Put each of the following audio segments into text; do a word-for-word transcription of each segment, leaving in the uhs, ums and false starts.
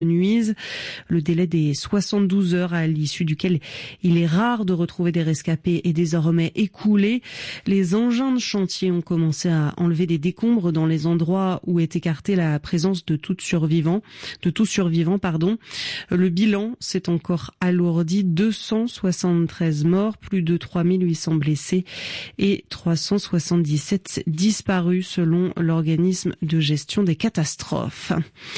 nuisent. Le délai des soixante-douze heures à l'issue duquel il est rare de retrouver des rescapés est désormais écoulé. Les engins de chantier ont commencé à enlever des décombres dans les endroits où est écartée la présence de tout survivant, de tout survivant, pardon. Le bilan s'est encore alourdi, deux cent soixante-treize morts, plus de trois mille huit cents blessés et trois cent soixante-dix-sept disparus selon l'organisme de gestion des catastrophes.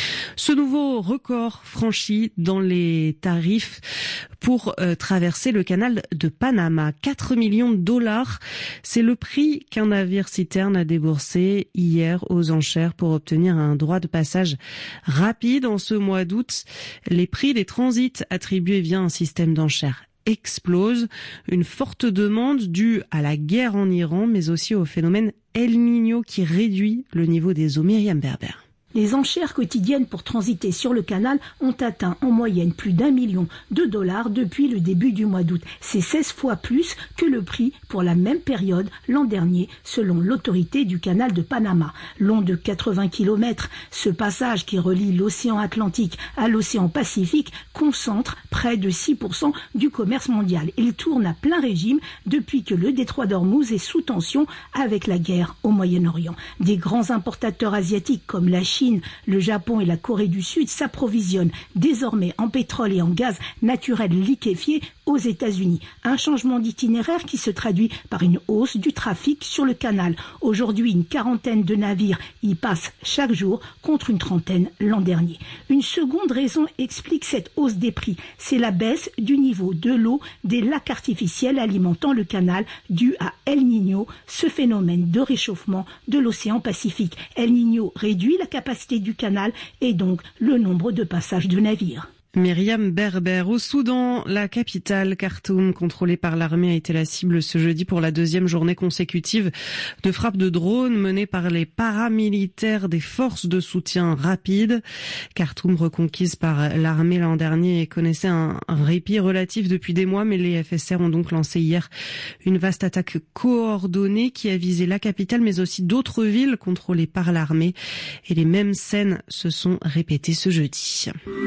Ce nouveau record franchi dans les tarifs pour euh, traverser le canal de Panama. quatre millions de dollars, c'est le prix qu'un navire citerne a déboursé hier aux enchères pour obtenir un droit de passage rapide. En ce mois d'août, les prix des transits attribués via un système d'enchères explose. Une forte demande due à la guerre en Iran, mais aussi au phénomène El Niño qui réduit le niveau des eaux. Myriam Berber. Les enchères quotidiennes pour transiter sur le canal ont atteint en moyenne plus d'un million de dollars depuis le début du mois d'août. C'est seize fois plus que le prix pour la même période l'an dernier, selon l'autorité du canal de Panama. Long de quatre-vingts kilomètres, ce passage qui relie l'océan Atlantique à l'océan Pacifique concentre près de six pour cent du commerce mondial. Il tourne à plein régime depuis que le détroit d'Ormuz est sous tension avec la guerre au Moyen-Orient. Des grands importateurs asiatiques comme la Chine, le Japon et la Corée du Sud s'approvisionnent désormais en pétrole et en gaz naturel liquéfié aux États-Unis. Un changement d'itinéraire qui se traduit par une hausse du trafic sur le canal. Aujourd'hui, une quarantaine de navires y passent chaque jour contre une trentaine l'an dernier. Une seconde raison explique cette hausse des prix. C'est la baisse du niveau de l'eau des lacs artificiels alimentant le canal due à El Niño, ce phénomène de réchauffement de l'océan Pacifique. El Niño réduit la capacité du canal et donc le nombre de passages de navires. Myriam Berber. Au Soudan, la capitale Khartoum, contrôlée par l'armée, a été la cible ce jeudi pour la deuxième journée consécutive de frappes de drones menées par les paramilitaires des forces de soutien rapide. Khartoum, reconquise par l'armée l'an dernier, connaissait un, un répit relatif depuis des mois, mais les F S R ont donc lancé hier une vaste attaque coordonnée qui a visé la capitale, mais aussi d'autres villes contrôlées par l'armée. Et les mêmes scènes se sont répétées ce jeudi.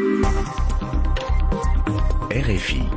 R F I.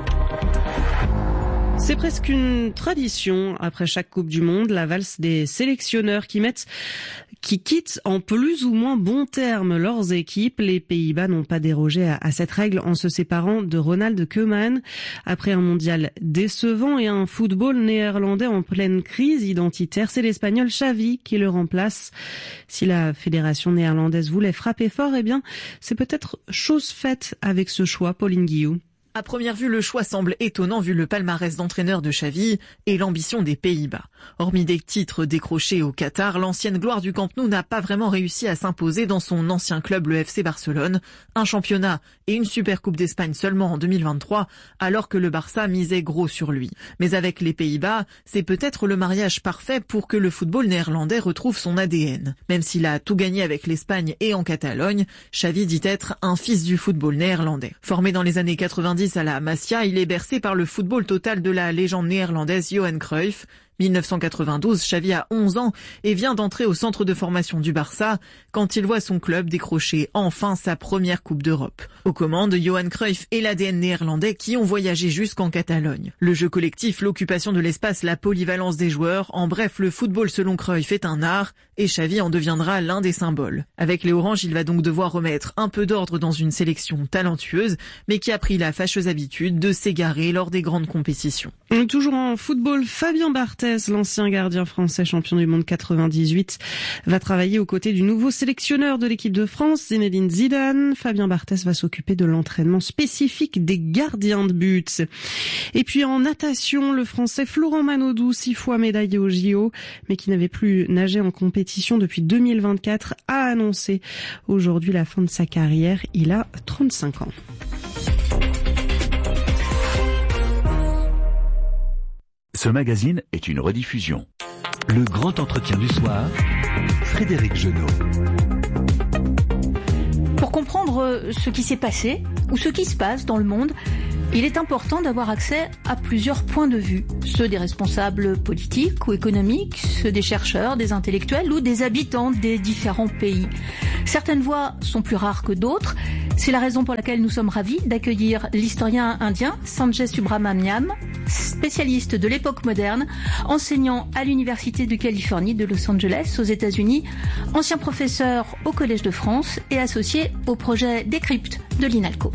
C'est presque une tradition après chaque Coupe du Monde, la valse des sélectionneurs qui mettent, qui quittent en plus ou moins bons termes leurs équipes. Les Pays-Bas n'ont pas dérogé à, à cette règle en se séparant de Ronald Koeman. Après un mondial décevant et un football néerlandais en pleine crise identitaire, c'est l'Espagnol Xavi qui le remplace. Si la fédération néerlandaise voulait frapper fort, eh bien, c'est peut-être chose faite avec ce choix. Pauline Guillou. À première vue, le choix semble étonnant vu le palmarès d'entraîneur de Xavi et l'ambition des Pays-Bas. Hormis des titres décrochés au Qatar, l'ancienne gloire du Camp Nou n'a pas vraiment réussi à s'imposer dans son ancien club, le F C Barcelone. Un championnat et une super coupe d'Espagne seulement en deux mille vingt-trois, alors que le Barça misait gros sur lui. Mais avec les Pays-Bas, c'est peut-être le mariage parfait pour que le football néerlandais retrouve son A D N. Même s'il a tout gagné avec l'Espagne et en Catalogne, Xavi dit être un fils du football néerlandais. Formé dans les années quatre-vingt-dix à la Masia, il est bercé par le football total de la légende néerlandaise Johan Cruyff. mille neuf cent quatre-vingt-douze, Xavi a onze ans et vient d'entrer au centre de formation du Barça quand il voit son club décrocher enfin sa première Coupe d'Europe. Aux commandes, Johan Cruyff et l'A D N néerlandais qui ont voyagé jusqu'en Catalogne. Le jeu collectif, l'occupation de l'espace, la polyvalence des joueurs, en bref, le football selon Cruyff est un art et Xavi en deviendra l'un des symboles. Avec les Oranges, il va donc devoir remettre un peu d'ordre dans une sélection talentueuse mais qui a pris la fâcheuse habitude de s'égarer lors des grandes compétitions. Toujours en football, Fabien Barthez, l'ancien gardien français champion du monde quatre-vingt-dix-huit, va travailler aux côtés du nouveau sélectionneur de l'équipe de France, Zinedine Zidane. Fabien Barthez va s'occuper de l'entraînement spécifique des gardiens de but. Et puis en natation, le français Florent Manodou, six fois médaillé au J O, mais qui n'avait plus nagé en compétition depuis deux mille vingt-quatre, a annoncé aujourd'hui la fin de sa carrière. Il a trente-cinq ans. Ce magazine est une rediffusion. Le grand entretien du soir, Frédéric Genot. Pour comprendre ce qui s'est passé ou ce qui se passe dans le monde, il est important d'avoir accès à plusieurs points de vue, ceux des responsables politiques ou économiques, ceux des chercheurs, des intellectuels ou des habitants des différents pays. Certaines voix sont plus rares que d'autres, C'est la raison pour laquelle nous sommes ravis d'accueillir l'historien indien Sanjay Subrahmanyam, spécialiste de l'époque moderne, enseignant à l'Université de Californie de Los Angeles aux États-Unis, ancien professeur au Collège de France et associé au projet Décrypte de l'INALCO.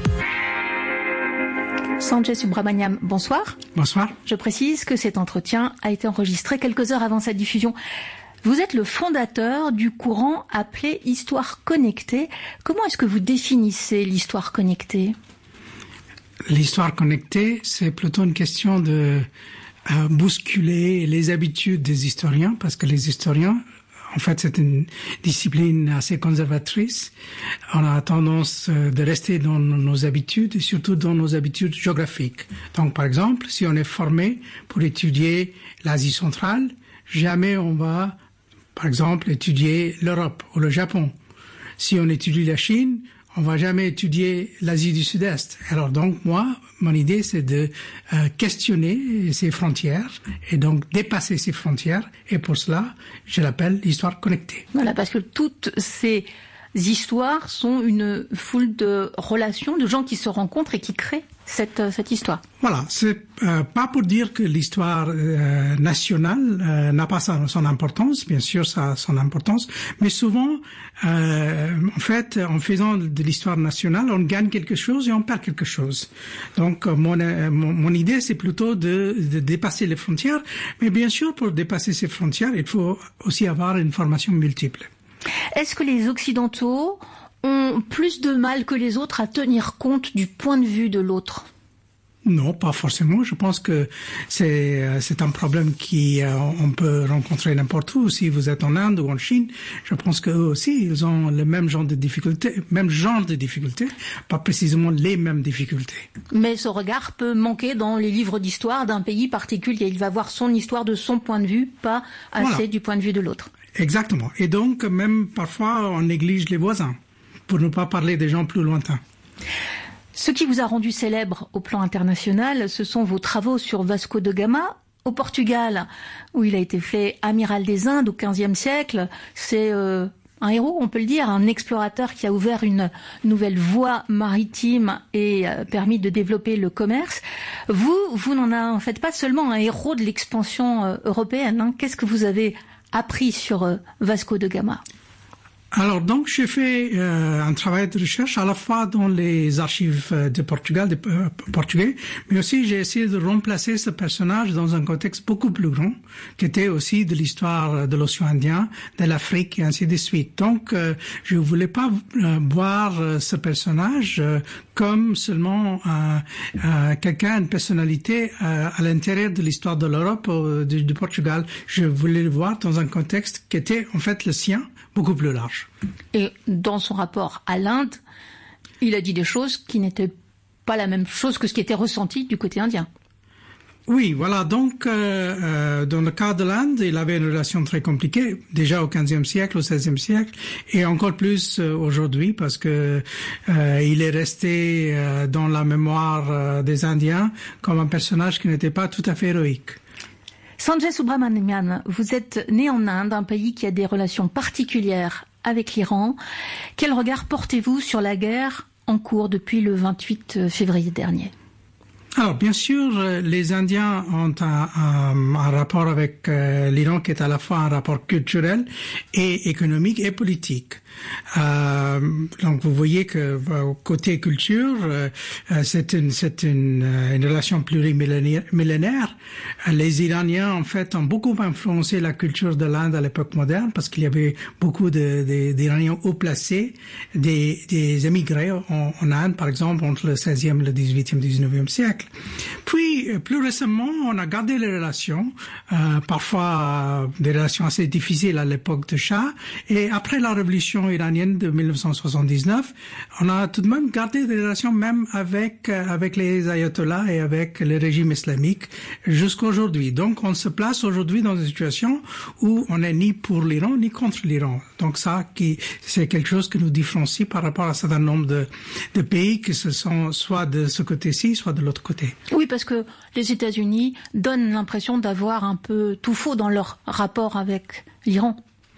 Sanjay Subrahmanyam, bonsoir. Bonsoir. Je précise que cet entretien a été enregistré quelques heures avant sa diffusion. Vous êtes le fondateur du courant appelé Histoire connectée. Comment est-ce que vous définissez l'histoire connectée ? L'histoire connectée, c'est plutôt une question de euh, bousculer les habitudes des historiens, parce que les historiens, en fait, c'est une discipline assez conservatrice. On a tendance de rester dans nos habitudes et surtout dans nos habitudes géographiques. Donc, par exemple, si on est formé pour étudier l'Asie centrale, jamais on va, par exemple, étudier l'Europe ou le Japon. Si on étudie la Chine, on va jamais étudier l'Asie du Sud-Est. Alors donc, moi, mon idée, c'est de euh, questionner ces frontières et donc dépasser ces frontières. Et pour cela, je l'appelle l'histoire connectée. Voilà, parce que toutes ces histoires sont une foule de relations, de gens qui se rencontrent et qui créent cette, cette histoire. Voilà, c'est euh, pas pour dire que l'histoire euh, nationale euh, n'a pas son, son importance, bien sûr ça a son importance, mais souvent, euh, en fait, en faisant de l'histoire nationale, on gagne quelque chose et on perd quelque chose. Donc mon, euh, mon, mon idée, c'est plutôt de, de dépasser les frontières, mais bien sûr, pour dépasser ces frontières, il faut aussi avoir une formation multiple. Est-ce que les Occidentaux ont plus de mal que les autres à tenir compte du point de vue de l'autre ? Non, pas forcément. Je pense que c'est c'est un problème qui euh, on peut rencontrer n'importe où. Si vous êtes en Inde ou en Chine, je pense qu'eux aussi ils ont le même genre de difficultés, même genre de difficultés, pas précisément les mêmes difficultés. Mais ce regard peut manquer dans les livres d'histoire d'un pays particulier. Il va voir son histoire de son point de vue, pas assez voilà. du point de vue de l'autre. Exactement. Et donc même parfois on néglige les voisins, pour ne pas parler des gens plus lointains. Ce qui vous a rendu célèbre au plan international, ce sont vos travaux sur Vasco de Gama au Portugal, où il a été fait amiral des Indes au quinzième siècle. C'est euh, un héros, on peut le dire, un explorateur qui a ouvert une nouvelle voie maritime et euh, permis de développer le commerce. Vous, vous n'en faites pas seulement un héros de l'expansion euh, européenne. Hein. Qu'est-ce que vous avez appris sur euh, Vasco de Gama ? Alors donc j'ai fait euh, un travail de recherche à la fois dans les archives de Portugal, de euh, portugais, mais aussi j'ai essayé de remplacer ce personnage dans un contexte beaucoup plus grand, qui était aussi de l'histoire de l'océan Indien, de l'Afrique et ainsi de suite. Donc euh, je voulais pas euh, voir euh, ce personnage euh, comme seulement euh, euh, quelqu'un, une personnalité euh, à l'intérieur de l'histoire de l'Europe ou du, du Portugal. Je voulais le voir dans un contexte qui était en fait le sien, beaucoup plus large. Et dans son rapport à l'Inde, il a dit des choses qui n'étaient pas la même chose que ce qui était ressenti du côté indien. Oui, voilà. Donc, euh, euh, dans le cas de l'Inde, il avait une relation très compliquée, déjà au quinzième siècle, au seizième siècle, et encore plus euh, aujourd'hui, parce que euh, il est resté euh, dans la mémoire euh, des Indiens comme un personnage qui n'était pas tout à fait héroïque. Sanjay Subrahmanyam, vous êtes né en Inde, un pays qui a des relations particulières avec l'Iran. Quel regard portez-vous sur la guerre en cours depuis le vingt-huit février dernier ? Alors, bien sûr, les Indiens ont un, un, un rapport avec euh, l'Iran qui est à la fois un rapport culturel et économique et politique. Euh, donc, vous voyez que côté culture, euh, c'est une c'est une, une relation plurimillénaire. Les Iraniens, en fait, ont beaucoup influencé la culture de l'Inde à l'époque moderne parce qu'il y avait beaucoup de, de, d'Iraniens haut placés, des, des émigrés en, en Inde, par exemple, entre le seizième, le dix-huitième, dix-neuvième siècle. Puis, plus récemment, on a gardé les relations, euh, parfois euh, des relations assez difficiles à l'époque de Shah, et après la révolution iranienne de mille neuf cent soixante-dix-neuf, on a tout de même gardé des relations même avec euh, avec les ayatollahs et avec le régime islamique jusqu'à aujourd'hui. Donc, on se place aujourd'hui dans une situation où on n'est ni pour l'Iran ni contre l'Iran. Donc, ça, qui c'est quelque chose qui nous différencie par rapport à un certain nombre de, de pays qui se sont soit de ce côté-ci, soit de l'autre côté. Oui, parce que les États-Unis donnent l'impression d'avoir un peu tout faux dans leur rapport avec l'Iran.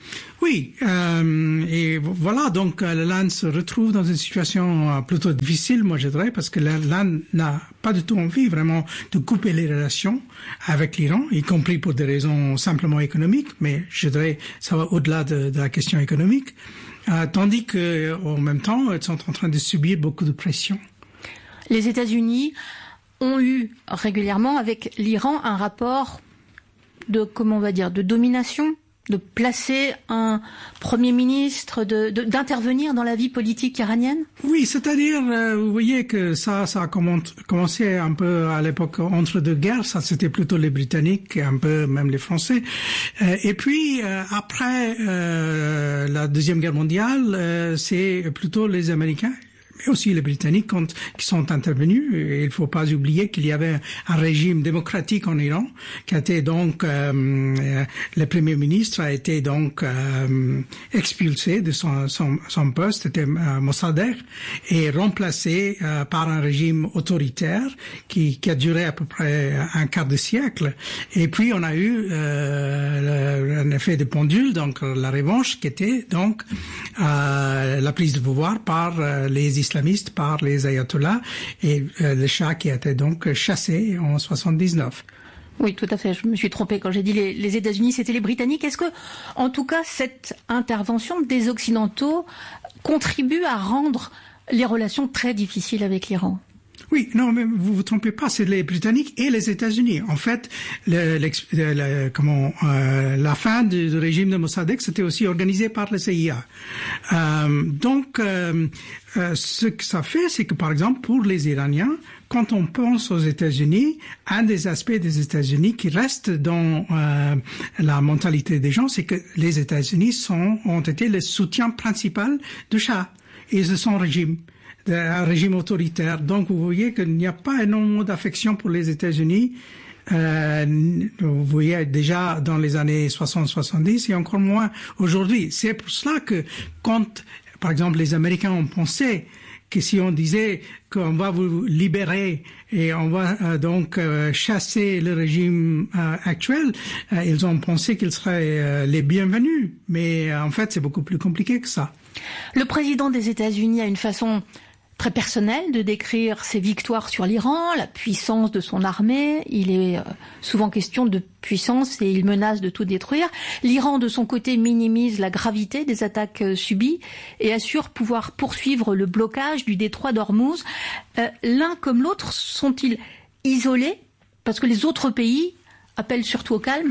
Oui, euh, et voilà, donc l'Inde se retrouve dans une situation plutôt difficile, moi je dirais, parce que l'Inde n'a pas du tout envie vraiment de couper les relations avec l'Iran, y compris pour des raisons simplement économiques, mais je dirais ça va au-delà de, de la question économique, euh, tandis que en même temps, ils sont en train de subir beaucoup de pression. Les États-Unis ont eu régulièrement avec l'Iran un rapport de, comment on va dire, de domination, de placer un Premier ministre, de, de, d'intervenir dans la vie politique iranienne? Oui, c'est-à-dire, euh, vous voyez que ça, ça a commencé un peu à l'époque entre deux guerres, ça c'était plutôt les Britanniques et un peu même les Français. Euh, et puis, euh, après euh, la Deuxième Guerre mondiale, euh, c'est plutôt les Américains, mais aussi les Britanniques qui sont intervenus. Et il ne faut pas oublier qu'il y avait un régime démocratique en Iran qui a été donc euh, le premier ministre a été donc euh, expulsé de son, son, son poste, c'était euh, Mossadegh, et remplacé euh, par un régime autoritaire qui, qui a duré à peu près un quart de siècle. Et puis on a eu euh, un effet de pendule, donc la revanche qui était donc euh, la prise de pouvoir par euh, les islamistes, par les ayatollahs, et euh, le Shah qui a été donc chassé en soixante-dix-neuf. Oui, tout à fait. Je me suis trompée quand j'ai dit les, les États-Unis, c'était les Britanniques. Est-ce que, en tout cas, cette intervention des Occidentaux contribue à rendre les relations très difficiles avec l'Iran? Oui, non, mais vous vous trompez pas, c'est les Britanniques et les États-Unis. En fait, le, le, le, comment, euh, la fin du, du régime de Mossadegh, c'était aussi organisé par le C I A. Euh, donc, euh, euh, ce que ça fait, c'est que, par exemple, pour les Iraniens, quand on pense aux États-Unis, un des aspects des États-Unis qui reste dans euh, la mentalité des gens, c'est que les États-Unis sont, ont été le soutien principal du Shah et de son régime. Un régime autoritaire. Donc, vous voyez qu'il n'y a pas énormément d'affection pour les États-Unis. Euh, vous voyez déjà dans les années soixante soixante-dix et encore moins aujourd'hui. C'est pour cela que quand, par exemple, les Américains ont pensé que si on disait qu'on va vous libérer et on va euh, donc euh, chasser le régime euh, actuel, euh, ils ont pensé qu'ils seraient euh, les bienvenus. Mais euh, en fait, c'est beaucoup plus compliqué que ça. Le président des États-Unis a une façon très personnel de décrire ses victoires sur l'Iran, la puissance de son armée. Il est souvent question de puissance et il menace de tout détruire. L'Iran, de son côté, minimise la gravité des attaques subies et assure pouvoir poursuivre le blocage du détroit d'Ormuz. Euh, l'un comme l'autre sont-ils isolés parce que les autres pays appellent surtout au calme?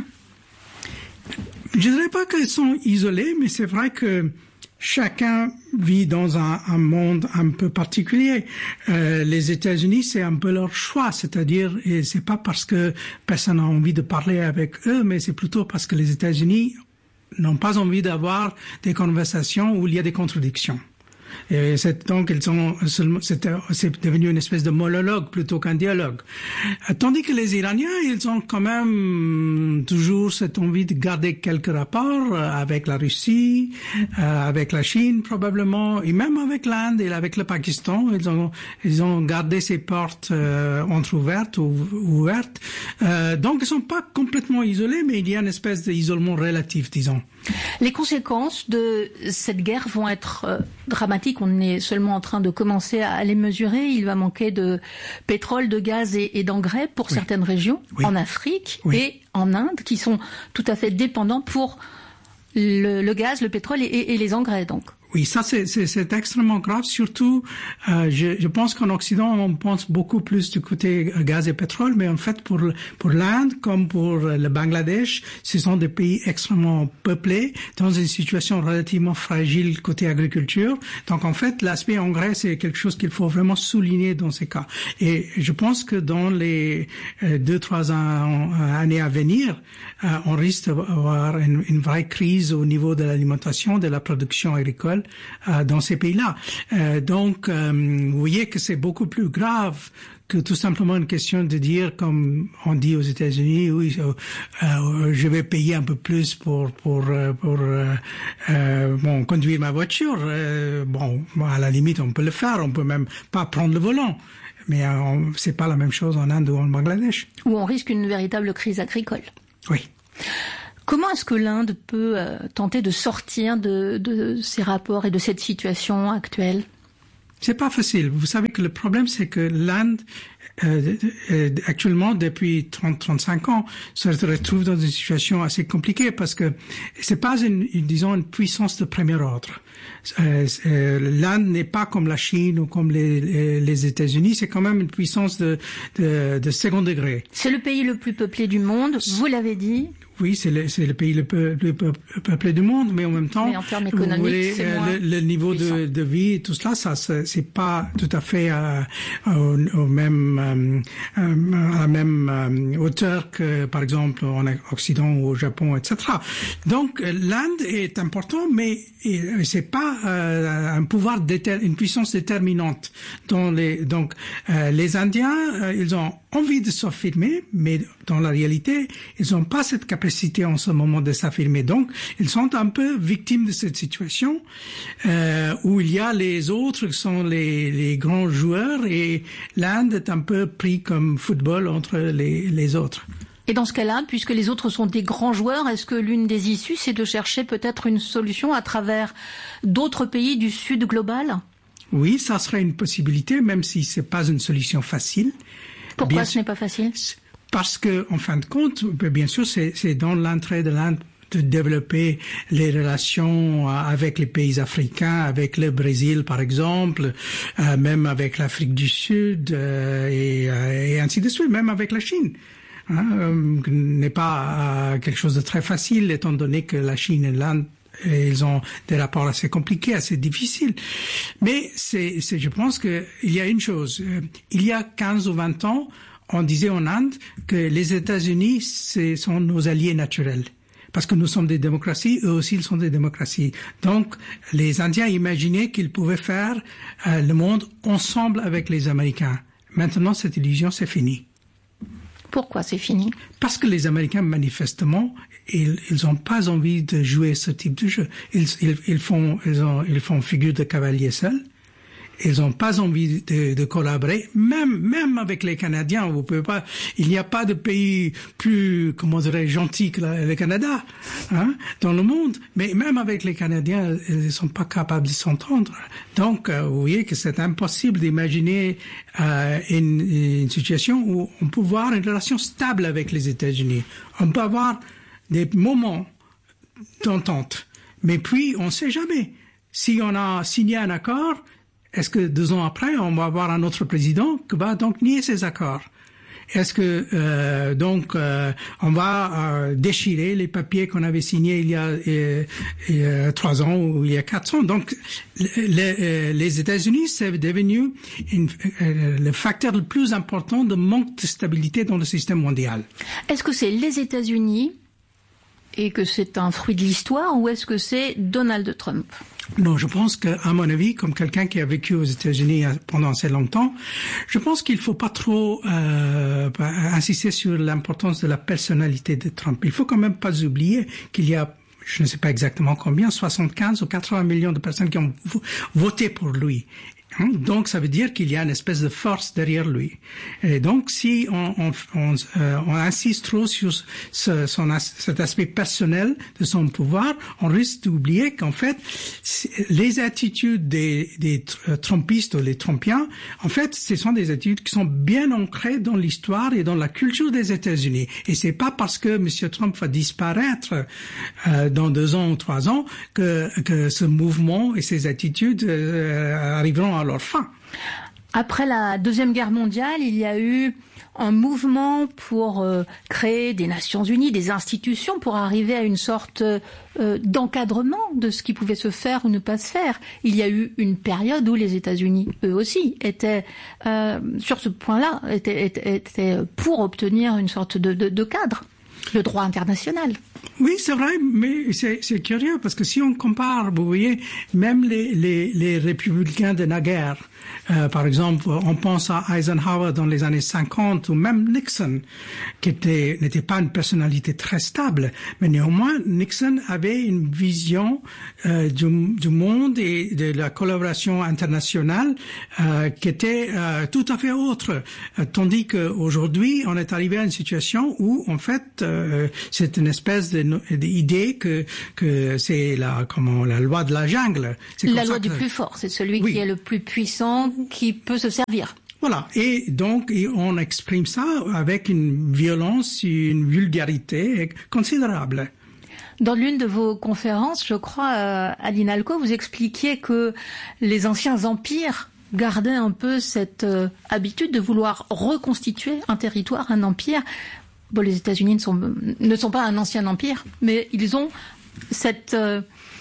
Je ne dirais pas qu'ils sont isolés, mais c'est vrai que chacun vit dans un, un monde un peu particulier. Euh, les États-Unis, c'est un peu leur choix, c'est-à-dire, et c'est pas parce que personne n'a envie de parler avec eux, mais c'est plutôt parce que les États-Unis n'ont pas envie d'avoir des conversations où il y a des contradictions. Et c'est, donc, ils sont, c'est, c'est devenu une espèce de monologue plutôt qu'un dialogue. Tandis que les Iraniens, ils ont quand même toujours cette envie de garder quelques rapports avec la Russie, euh, avec la Chine probablement, et même avec l'Inde et avec le Pakistan. Ils ont, ils ont gardé ces portes euh, entrouvertes ou ouvertes. Euh, donc, ils sont pas complètement isolés, mais il y a une espèce d'isolement relatif, disons. Les conséquences de cette guerre vont être euh, dramatiques. On est seulement en train de commencer à les mesurer. Il va manquer de pétrole, de gaz et, et d'engrais pour oui. certaines régions, oui. en Afrique oui. et en Inde, qui sont tout à fait dépendants pour le, le gaz, le pétrole et, et, et les engrais, donc. Oui, ça c'est, c'est, c'est extrêmement grave. Surtout, euh, je, je pense qu'en Occident, on pense beaucoup plus du côté gaz et pétrole, mais en fait, pour pour l'Inde comme pour le Bangladesh, ce sont des pays extrêmement peuplés, dans une situation relativement fragile côté agriculture. Donc en fait, l'aspect engrais, c'est quelque chose qu'il faut vraiment souligner dans ces cas. Et je pense que dans les euh, deux, trois ans, années à venir, euh, on risque d'avoir une, une vraie crise au niveau de l'alimentation, de la production agricole dans ces pays-là. Euh, donc, euh, vous voyez que c'est beaucoup plus grave que tout simplement une question de dire, comme on dit aux États-Unis, oui, euh, euh, je vais payer un peu plus pour pour pour euh, euh, bon conduire ma voiture. Euh, bon, à la limite, on peut le faire. On peut même pas prendre le volant. Mais euh, c'est pas la même chose en Inde ou en Bangladesh. Où on risque une véritable crise agricole. Oui. Comment est-ce que l'Inde peut euh, tenter de sortir de, de ces rapports et de cette situation actuelle? C'est pas facile. Vous savez que le problème, c'est que l'Inde, euh, euh, actuellement, depuis trente à trente-cinq ans, se retrouve dans une situation assez compliquée parce que c'est pas une, une disons, une puissance de premier ordre. Euh, euh, L'Inde n'est pas comme la Chine ou comme les, les, les États-Unis, c'est quand même une puissance de, de, de second degré. C'est le pays le plus peuplé du monde, vous l'avez dit. Oui, c'est le, c'est le pays le plus, le plus peuplé du monde, mais en même temps, mais en termes économiques, voulez, c'est moins le, le niveau de, de vie, tout cela, ça, c'est pas tout à fait euh, au, au même, euh, à la même euh, hauteur que, par exemple, en Occident ou au Japon, et cetera. Donc, l'Inde est important, mais c'est pas euh, un pouvoir déter, une puissance déterminante. Dans les, donc, euh, les Indiens, euh, ils ont envie de s'affirmer, mais dans la réalité, ils n'ont pas cette capacité en ce moment de s'affirmer. Donc, ils sont un peu victimes de cette situation euh, où il y a les autres qui sont les, les grands joueurs et l'Inde est un peu pris comme football entre les, les autres. Et dans ce cas-là, puisque les autres sont des grands joueurs, est-ce que l'une des issues, c'est de chercher peut-être une solution à travers d'autres pays du Sud global? Oui, ça serait une possibilité, même si c'est pas une solution facile. Pourquoi bien ce n'est pas facile? Parce que, en fin de compte, bien sûr, c'est, c'est dans l'intérêt de l'Inde de développer les relations avec les pays africains, avec le Brésil, par exemple, euh, même avec l'Afrique du Sud, euh, et, euh, et ainsi de suite, même avec la Chine. Hein, euh, n'est pas euh, quelque chose de très facile, étant donné que la Chine et l'Inde, et ils ont des rapports assez compliqués, assez difficiles. Mais c'est, c'est, je pense que il y a une chose. Euh, il y a quinze ou vingt ans, on disait en Inde que les États-Unis, ce sont nos alliés naturels. Parce que nous sommes des démocraties, eux aussi ils sont des démocraties. Donc, les Indiens imaginaient qu'ils pouvaient faire euh, le monde ensemble avec les Américains. Maintenant, cette illusion, c'est fini. Pourquoi c'est fini? Parce que les Américains, manifestement, ils ils ont pas envie de jouer ce type de jeu. Ils ils, ils font ils ont ils font figure de cavalier seul. Ils n'ont pas envie de, de collaborer, même même avec les Canadiens. Vous pouvez pas. Il n'y a pas de pays plus, comment dirais, gentil que la, le Canada, hein, dans le monde. Mais même avec les Canadiens, ils ne sont pas capables de s'entendre. Donc, euh, vous voyez que c'est impossible d'imaginer euh, une, une situation où on peut avoir une relation stable avec les États-Unis. On peut avoir des moments d'entente, mais puis on ne sait jamais. Si on a signé un accord, est-ce que deux ans après, on va avoir un autre président qui va donc nier ces accords? Est-ce que euh, donc euh, on va euh, déchirer les papiers qu'on avait signés il y a euh, euh, trois ans ou il y a quatre ans? Donc les, les États-Unis, c'est devenu une, euh, le facteur le plus important de manque de stabilité dans le système mondial. Est-ce que c'est les États-Unis et que c'est un fruit de l'histoire, ou est-ce que c'est Donald Trump? Non, je pense que, à mon avis, comme quelqu'un qui a vécu aux États-Unis pendant assez longtemps, je pense qu'il faut pas trop euh, insister sur l'importance de la personnalité de Trump. Il faut quand même pas oublier qu'il y a, je ne sais pas exactement combien, soixante-quinze ou quatre-vingts millions de personnes qui ont voté pour lui. Donc, ça veut dire qu'il y a une espèce de force derrière lui. Et donc, si on, on, on, euh, on insiste trop sur ce, son, cet aspect personnel de son pouvoir, on risque d'oublier qu'en fait, les attitudes des, des Trumpistes ou les Trumpiens, en fait, ce sont des attitudes qui sont bien ancrées dans l'histoire et dans la culture des États-Unis. Et c'est pas parce que M. Trump va disparaître euh, dans deux ans ou trois ans que, que ce mouvement et ces attitudes euh, arriveront à leur fin. Après la Deuxième Guerre mondiale, il y a eu un mouvement pour euh, créer des Nations Unies, des institutions, pour arriver à une sorte euh, d'encadrement de ce qui pouvait se faire ou ne pas se faire. Il y a eu une période où les États-Unis, eux aussi, étaient euh, sur ce point-là, étaient, étaient, étaient pour obtenir une sorte de, de, de cadre, le droit international. Oui, c'est vrai, mais c'est, c'est curieux parce que si on compare, vous voyez, même les, les, les républicains de naguère, euh, par exemple, on pense à Eisenhower dans les années cinquante ou même Nixon, qui était, n'était pas une personnalité très stable, mais néanmoins, Nixon avait une vision euh, du, du monde et de la collaboration internationale euh, qui était euh, tout à fait autre. Euh, tandis qu'aujourd'hui, on est arrivé à une situation où, en fait, euh, c'est une espèce de, d'idée que que c'est la comment la loi de la jungle. C'est la loi que... du plus fort, c'est celui oui. qui est le plus puissant, qui peut se servir. Voilà, et donc on exprime ça avec une violence, une vulgarité considérable. Dans l'une de vos conférences, je crois, à l'INALCO, vous expliquiez que les anciens empires gardaient un peu cette euh, habitude de vouloir reconstituer un territoire, un empire. Bon, les États-Unis ne sont, ne sont pas un ancien empire, mais ils ont cette... Euh,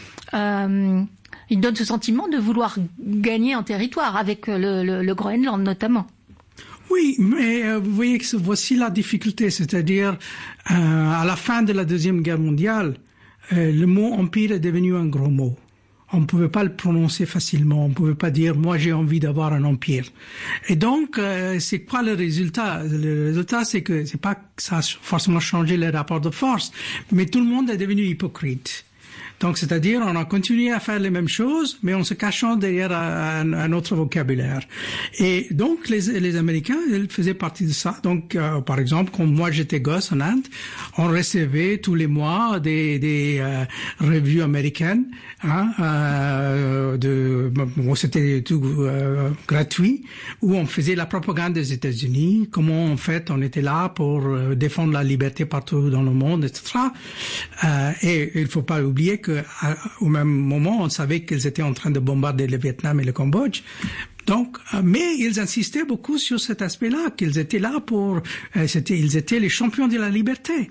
euh, ils donnent ce sentiment de vouloir gagner un territoire, avec le, le, le Groenland notamment. Oui, mais euh, vous voyez que voici la difficulté, c'est-à-dire euh, à la fin de la Deuxième Guerre mondiale, euh, le mot empire est devenu un gros mot. On ne pouvait pas le prononcer facilement, on ne pouvait pas dire « moi j'ai envie d'avoir un empire ». Et donc, euh, c'est quoi le résultat? Le résultat, c'est que c'est pas que ça a forcément changé les rapports de force, mais tout le monde est devenu hypocrite. Donc, c'est-à-dire, on a continué à faire les mêmes choses, mais en se cachant derrière un, un autre vocabulaire. Et donc, les, les Américains, ils faisaient partie de ça. Donc, euh, par exemple, quand moi j'étais gosse en Inde, on recevait tous les mois des, des euh, revues américaines, hein, euh, de, bon, c'était tout euh, gratuit, où on faisait la propagande des États-Unis, comment en fait on était là pour euh, défendre la liberté partout dans le monde, et cetera. Euh, et il faut pas oublier que à, au même moment, on savait qu'ils étaient en train de bombarder le Vietnam et le Cambodge. Donc, euh, mais ils insistaient beaucoup sur cet aspect-là, qu'ils étaient là pour, euh, c'était, ils étaient les champions de la liberté.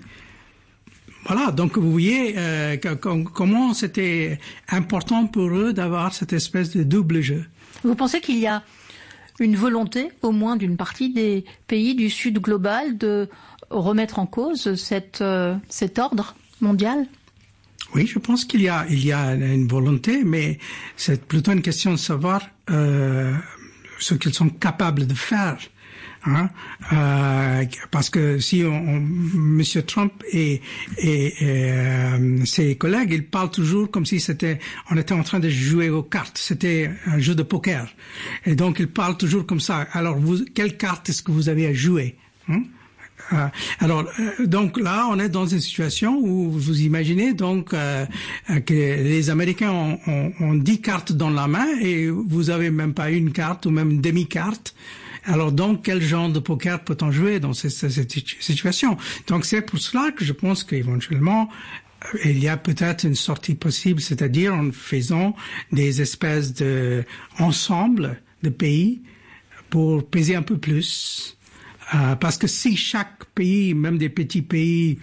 Voilà, donc vous voyez euh, que, que, comment c'était important pour eux d'avoir cette espèce de double jeu. Vous pensez qu'il y a une volonté, au moins d'une partie des pays du Sud global, de remettre en cause cette, euh, cet ordre mondial ? Oui, je pense qu'il y a, il y a une volonté, mais c'est plutôt une question de savoir euh, ce qu'ils sont capables de faire. Hein, euh, parce que si on, on, Monsieur Trump et, et, et euh, ses collègues, ils parlent toujours comme si c'était, on était en train de jouer aux cartes, c'était un jeu de poker, et donc ils parlent toujours comme ça. Alors, vous, quelle carte est-ce que vous avez à jouer, hein? Euh, alors, euh, donc là, on est dans une situation où vous imaginez donc euh, que les Américains ont, ont, ont dix cartes dans la main et vous avez même pas une carte ou même une demi-carte. Alors donc, quel genre de poker peut-on jouer dans cette, cette situation? Donc c'est pour cela que je pense qu'éventuellement, il y a peut-être une sortie possible, c'est-à-dire en faisant des espèces de ensembles de pays pour peser un peu plus. Euh, parce que si chaque pays, même des petits pays,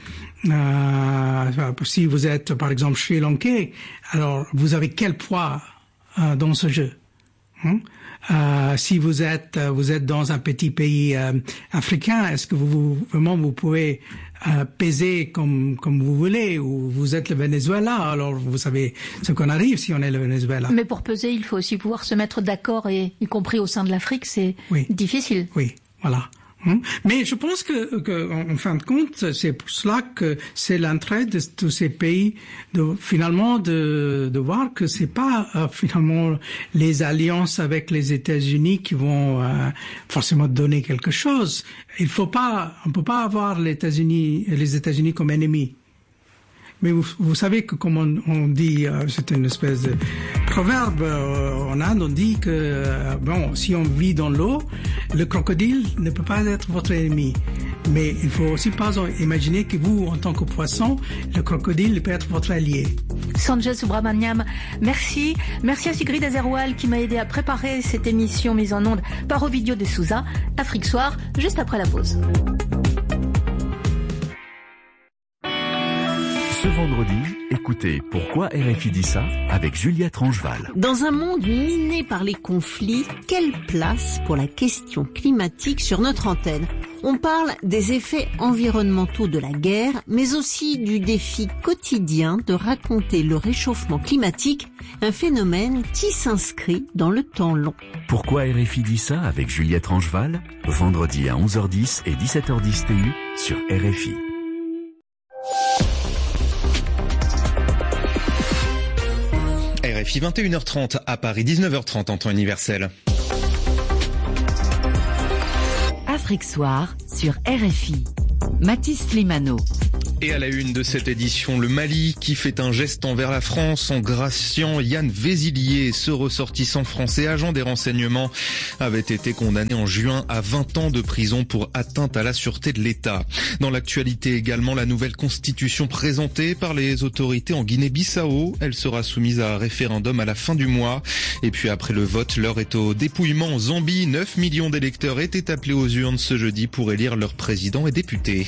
euh, si vous êtes par exemple Sri Lankais, alors vous avez quel poids euh, dans ce jeu, hein? Euh, si vous êtes vous êtes dans un petit pays euh, africain, est-ce que vous, vous vraiment vous pouvez euh, peser comme comme vous voulez, ou vous êtes le Venezuela, alors vous savez ce qu'on arrive si on est le Venezuela. Mais pour peser, il faut aussi pouvoir se mettre d'accord, et y compris au sein de l'Afrique, c'est oui. difficile. Oui, voilà. Mais je pense que, que, en fin de compte, c'est pour cela que c'est l'entrée de tous ces pays, de, finalement, de, de voir que c'est pas euh, finalement les alliances avec les États-Unis qui vont euh, forcément donner quelque chose. Il faut pas, on peut pas avoir les États-Unis, les États-Unis comme ennemis. Mais vous, vous savez que comme on, on dit, euh, c'est une espèce de proverbe euh, en Inde, on dit que euh, bon, si on vit dans l'eau, le crocodile ne peut pas être votre ennemi. Mais il faut aussi pas imaginer que vous, en tant que poisson, le crocodile peut être votre allié. Sanjay Subrahmanyam, merci. Merci à Sigrid Azerwal qui m'a aidé à préparer cette émission mise en onde par Ovidio de Souza. Afrique Soir, juste après la pause. Ce vendredi, écoutez Pourquoi R F I dit ça avec Juliette Rangeval. Dans un monde miné par les conflits, quelle place pour la question climatique sur notre antenne? On parle des effets environnementaux de la guerre, mais aussi du défi quotidien de raconter le réchauffement climatique, un phénomène qui s'inscrit dans le temps long. Pourquoi R F I dit ça avec Juliette Rangeval, vendredi à onze heures dix et dix-sept heures dix T U sur R F I. R F I vingt et une heures trente à Paris, dix-neuf heures trente en temps universel. Afrique Soir sur R F I. Mathis Slimano. Et à la une de cette édition, le Mali qui fait un geste envers la France en graciant Yann Vézillier. Ce ressortissant français, agent des renseignements, avait été condamné en juin à vingt ans de prison pour atteinte à la sûreté de l'État. Dans l'actualité également, la nouvelle constitution présentée par les autorités en Guinée-Bissau. Elle sera soumise à référendum à la fin du mois. Et puis après le vote, l'heure est au dépouillement en Zambie. neuf millions d'électeurs étaient appelés aux urnes ce jeudi pour élire leur président et députés.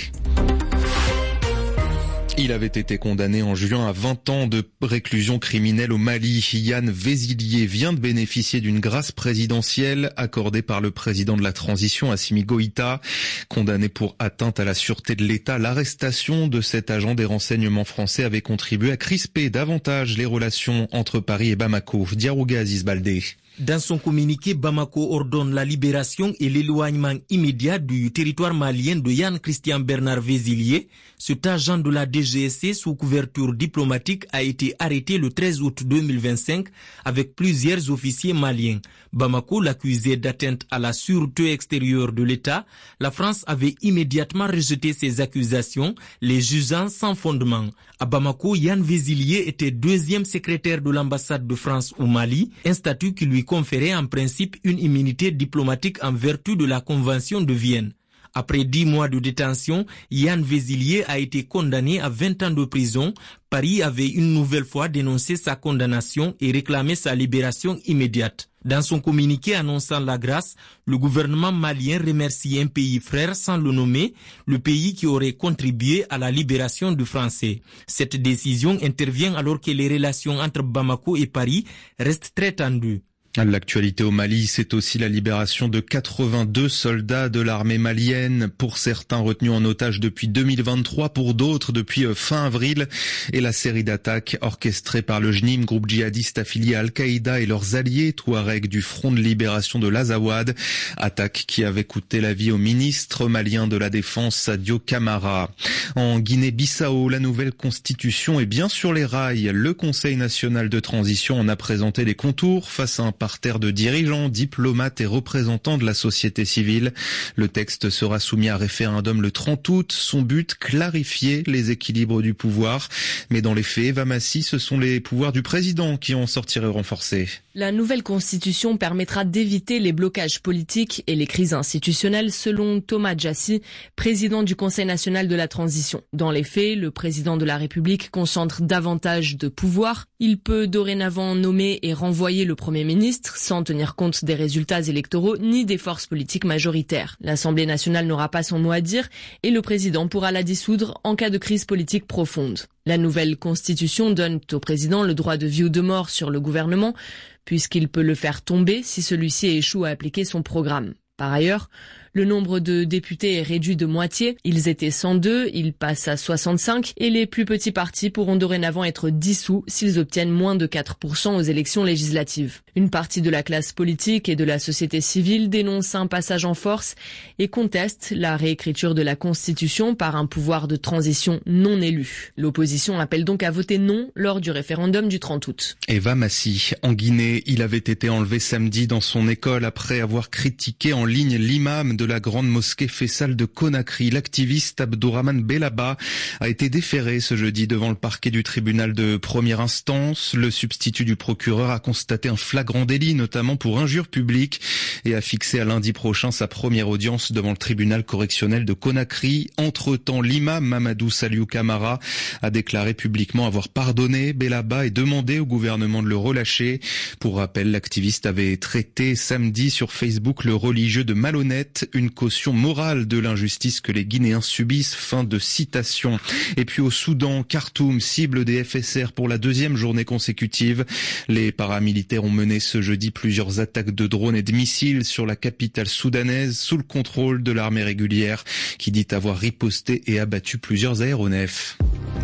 Il avait été condamné en juin à vingt ans de réclusion criminelle au Mali. Yann Vézillier vient de bénéficier d'une grâce présidentielle accordée par le président de la transition, Assimi Goïta. Condamné pour atteinte à la sûreté de l'État, l'arrestation de cet agent des renseignements français avait contribué à crisper davantage les relations entre Paris et Bamako. Diarouga Aziz Baldé. Dans son communiqué, Bamako ordonne la libération et l'éloignement immédiat du territoire malien de Yann Christian Bernard Vézillier. Cet agent de la D G S C sous couverture diplomatique a été arrêté le treize août deux mille vingt-cinq avec plusieurs officiers maliens. Bamako l'accusait d'atteinte à la sûreté extérieure de l'État. La France avait immédiatement rejeté ces accusations, les jugeant sans fondement. À Bamako, Yann Vézillier était deuxième secrétaire de l'ambassade de France au Mali, un statut qui lui conférait en principe une immunité diplomatique en vertu de la Convention de Vienne. Après dix mois de détention, Yann Vézillier a été condamné à vingt ans de prison. Paris avait une nouvelle fois dénoncé sa condamnation et réclamé sa libération immédiate. Dans son communiqué annonçant la grâce, le gouvernement malien remercie un pays frère sans le nommer, le pays qui aurait contribué à la libération du Français. Cette décision intervient alors que les relations entre Bamako et Paris restent très tendues. L'actualité au Mali, c'est aussi la libération de quatre-vingt-deux soldats de l'armée malienne, pour certains retenus en otage depuis deux mille vingt-trois, pour d'autres depuis fin avril, et la série d'attaques orchestrées par le J N I M, groupe djihadiste affilié à Al-Qaïda et leurs alliés Touaregs du Front de libération de l'Azawad, attaque qui avait coûté la vie au ministre malien de la Défense Sadio Camara. En Guinée-Bissau, la nouvelle constitution est bien sur les rails. Le Conseil national de transition en a présenté les contours face à un parterre de dirigeants, diplomates et représentants de la société civile. Le texte sera soumis à référendum le trente août. Son but, clarifier les équilibres du pouvoir. Mais dans les faits, Eva Massi, ce sont les pouvoirs du président qui en sortiraient renforcés. La nouvelle constitution permettra d'éviter les blocages politiques et les crises institutionnelles, selon Thomas Djassi, président du Conseil national de la transition. Dans les faits, le président de la République concentre davantage de pouvoir. Il peut dorénavant nommer et renvoyer le Premier ministre sans tenir compte des résultats électoraux ni des forces politiques majoritaires. L'Assemblée nationale n'aura pas son mot à dire et le président pourra la dissoudre en cas de crise politique profonde. La nouvelle constitution donne au président le droit de vie ou de mort sur le gouvernement, puisqu'il peut le faire tomber si celui-ci échoue à appliquer son programme. Par ailleurs, le nombre de députés est réduit de moitié. Ils étaient cent deux, ils passent à soixante-cinq et les plus petits partis pourront dorénavant être dissous s'ils obtiennent moins de quatre pour cent aux élections législatives. Une partie de la classe politique et de la société civile dénonce un passage en force et conteste la réécriture de la Constitution par un pouvoir de transition non élu. L'opposition appelle donc à voter non lors du référendum du trente août. Eva Massi, en Guinée, il avait été enlevé samedi dans son école après avoir critiqué en ligne l'imam de de la grande mosquée Faisal de Conakry. L'activiste Abdourahmane Bellaba a été déféré ce jeudi devant le parquet du tribunal de première instance. Le substitut du procureur a constaté un flagrant délit, notamment pour injure publique, et a fixé à lundi prochain sa première audience devant le tribunal correctionnel de Conakry. Entre-temps, l'imam Mamadou Saliou Camara a déclaré publiquement avoir pardonné Bellaba et demandé au gouvernement de le relâcher. Pour rappel, l'activiste avait traité samedi sur Facebook le religieux de malhonnête, une caution morale de l'injustice que les Guinéens subissent. Fin de citation. Et puis au Soudan, Khartoum, cible des F S R pour la deuxième journée consécutive. Les paramilitaires ont mené ce jeudi plusieurs attaques de drones et de missiles sur la capitale soudanaise sous le contrôle de l'armée régulière qui dit avoir riposté et abattu plusieurs aéronefs.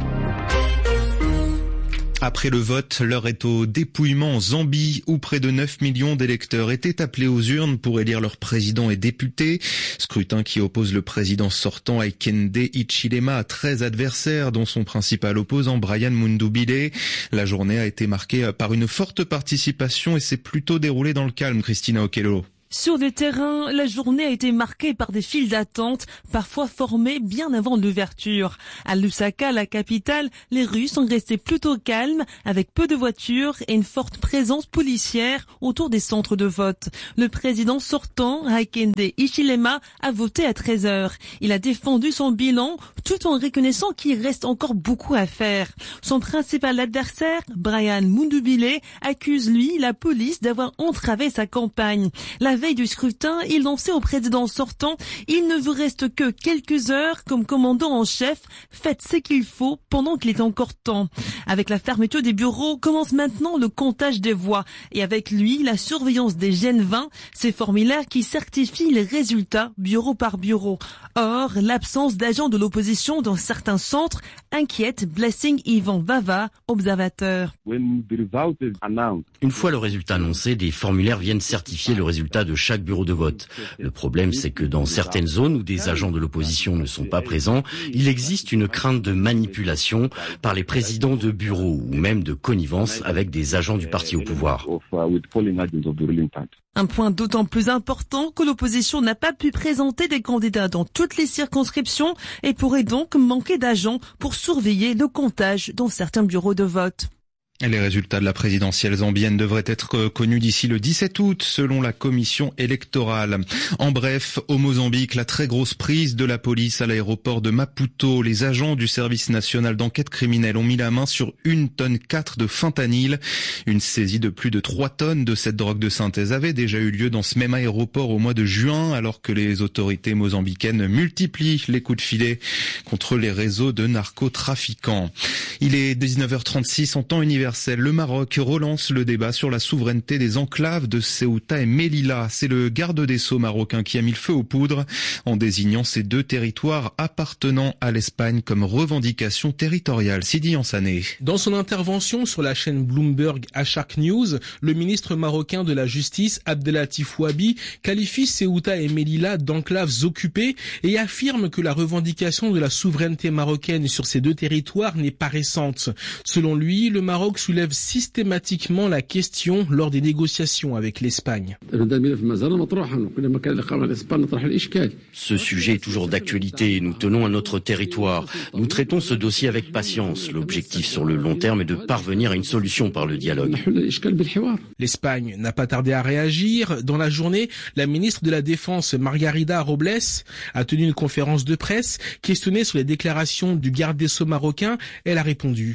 Après le vote, l'heure est au dépouillement en Zambie, où près de neuf millions d'électeurs étaient appelés aux urnes pour élire leurs présidents et députés. Scrutin qui oppose le président sortant Hakainde Hichilema à treize adversaires, dont son principal opposant Brian Mundubile. La journée a été marquée par une forte participation et s'est plutôt déroulée dans le calme, Christina Okello. Sur le terrain, la journée a été marquée par des files d'attente, parfois formées bien avant l'ouverture. À Lusaka, la capitale, les rues sont restées plutôt calmes, avec peu de voitures et une forte présence policière autour des centres de vote. Le président sortant, Hakainde Hichilema, a voté à treize heures. Il a défendu son bilan, tout en reconnaissant qu'il reste encore beaucoup à faire. Son principal adversaire, Brian Mundubile, accuse lui, la police, d'avoir entravé sa campagne. La veille du scrutin, il lançait au président sortant « Il ne vous reste que quelques heures comme commandant en chef, faites ce qu'il faut pendant qu'il est encore temps ». Avec la fermeture des bureaux, commence maintenant le comptage des voix et avec lui, la surveillance des G N vingt, ces formulaires qui certifient les résultats bureau par bureau. Or, l'absence d'agents de l'opposition dans certains centres inquiète Blessing Ivan Vava, observateur. Une fois le résultat annoncé, des formulaires viennent certifier le résultat de chaque bureau de vote. Le problème, c'est que dans certaines zones où des agents de l'opposition ne sont pas présents, il existe une crainte de manipulation par les présidents de bureaux ou même de connivence avec des agents du parti au pouvoir. Un point d'autant plus important que l'opposition n'a pas pu présenter des candidats dans toutes les circonscriptions et pourrait donc manquer d'agents pour surveiller le comptage dans certains bureaux de vote. Les résultats de la présidentielle zambienne devraient être connus d'ici le dix-sept août, selon la commission électorale. En bref, au Mozambique, la très grosse prise de la police à l'aéroport de Maputo. Les agents du service national d'enquête criminelle ont mis la main sur une tonne quatre de fentanyl. Une saisie de plus de trois tonnes de cette drogue de synthèse avait déjà eu lieu dans ce même aéroport au mois de juin, alors que les autorités mozambicaines multiplient les coups de filet contre les réseaux de narcotrafiquants. Il est dix-neuf heures trente-six en temps universel. Le Maroc relance le débat sur la souveraineté des enclaves de Ceuta et Melilla. C'est le garde des Sceaux marocain qui a mis le feu aux poudres en désignant ces deux territoires appartenant à l'Espagne comme revendication territoriale. Sidi Ansané. Dans son intervention sur la chaîne Bloomberg à Shark News, le ministre marocain de la Justice, Abdelatif Ouabi, qualifie Ceuta et Melilla d'enclaves occupées et affirme que la revendication de la souveraineté marocaine sur ces deux territoires n'est pas récente. Selon lui, le Maroc soulève systématiquement la question lors des négociations avec l'Espagne. Ce sujet est toujours d'actualité et nous tenons à notre territoire. Nous traitons ce dossier avec patience. L'objectif sur le long terme est de parvenir à une solution par le dialogue. L'Espagne n'a pas tardé à réagir. Dans la journée, la ministre de la Défense, Margarida Robles, a tenu une conférence de presse. Questionnée sur les déclarations du garde des Sceaux marocain, elle a répondu.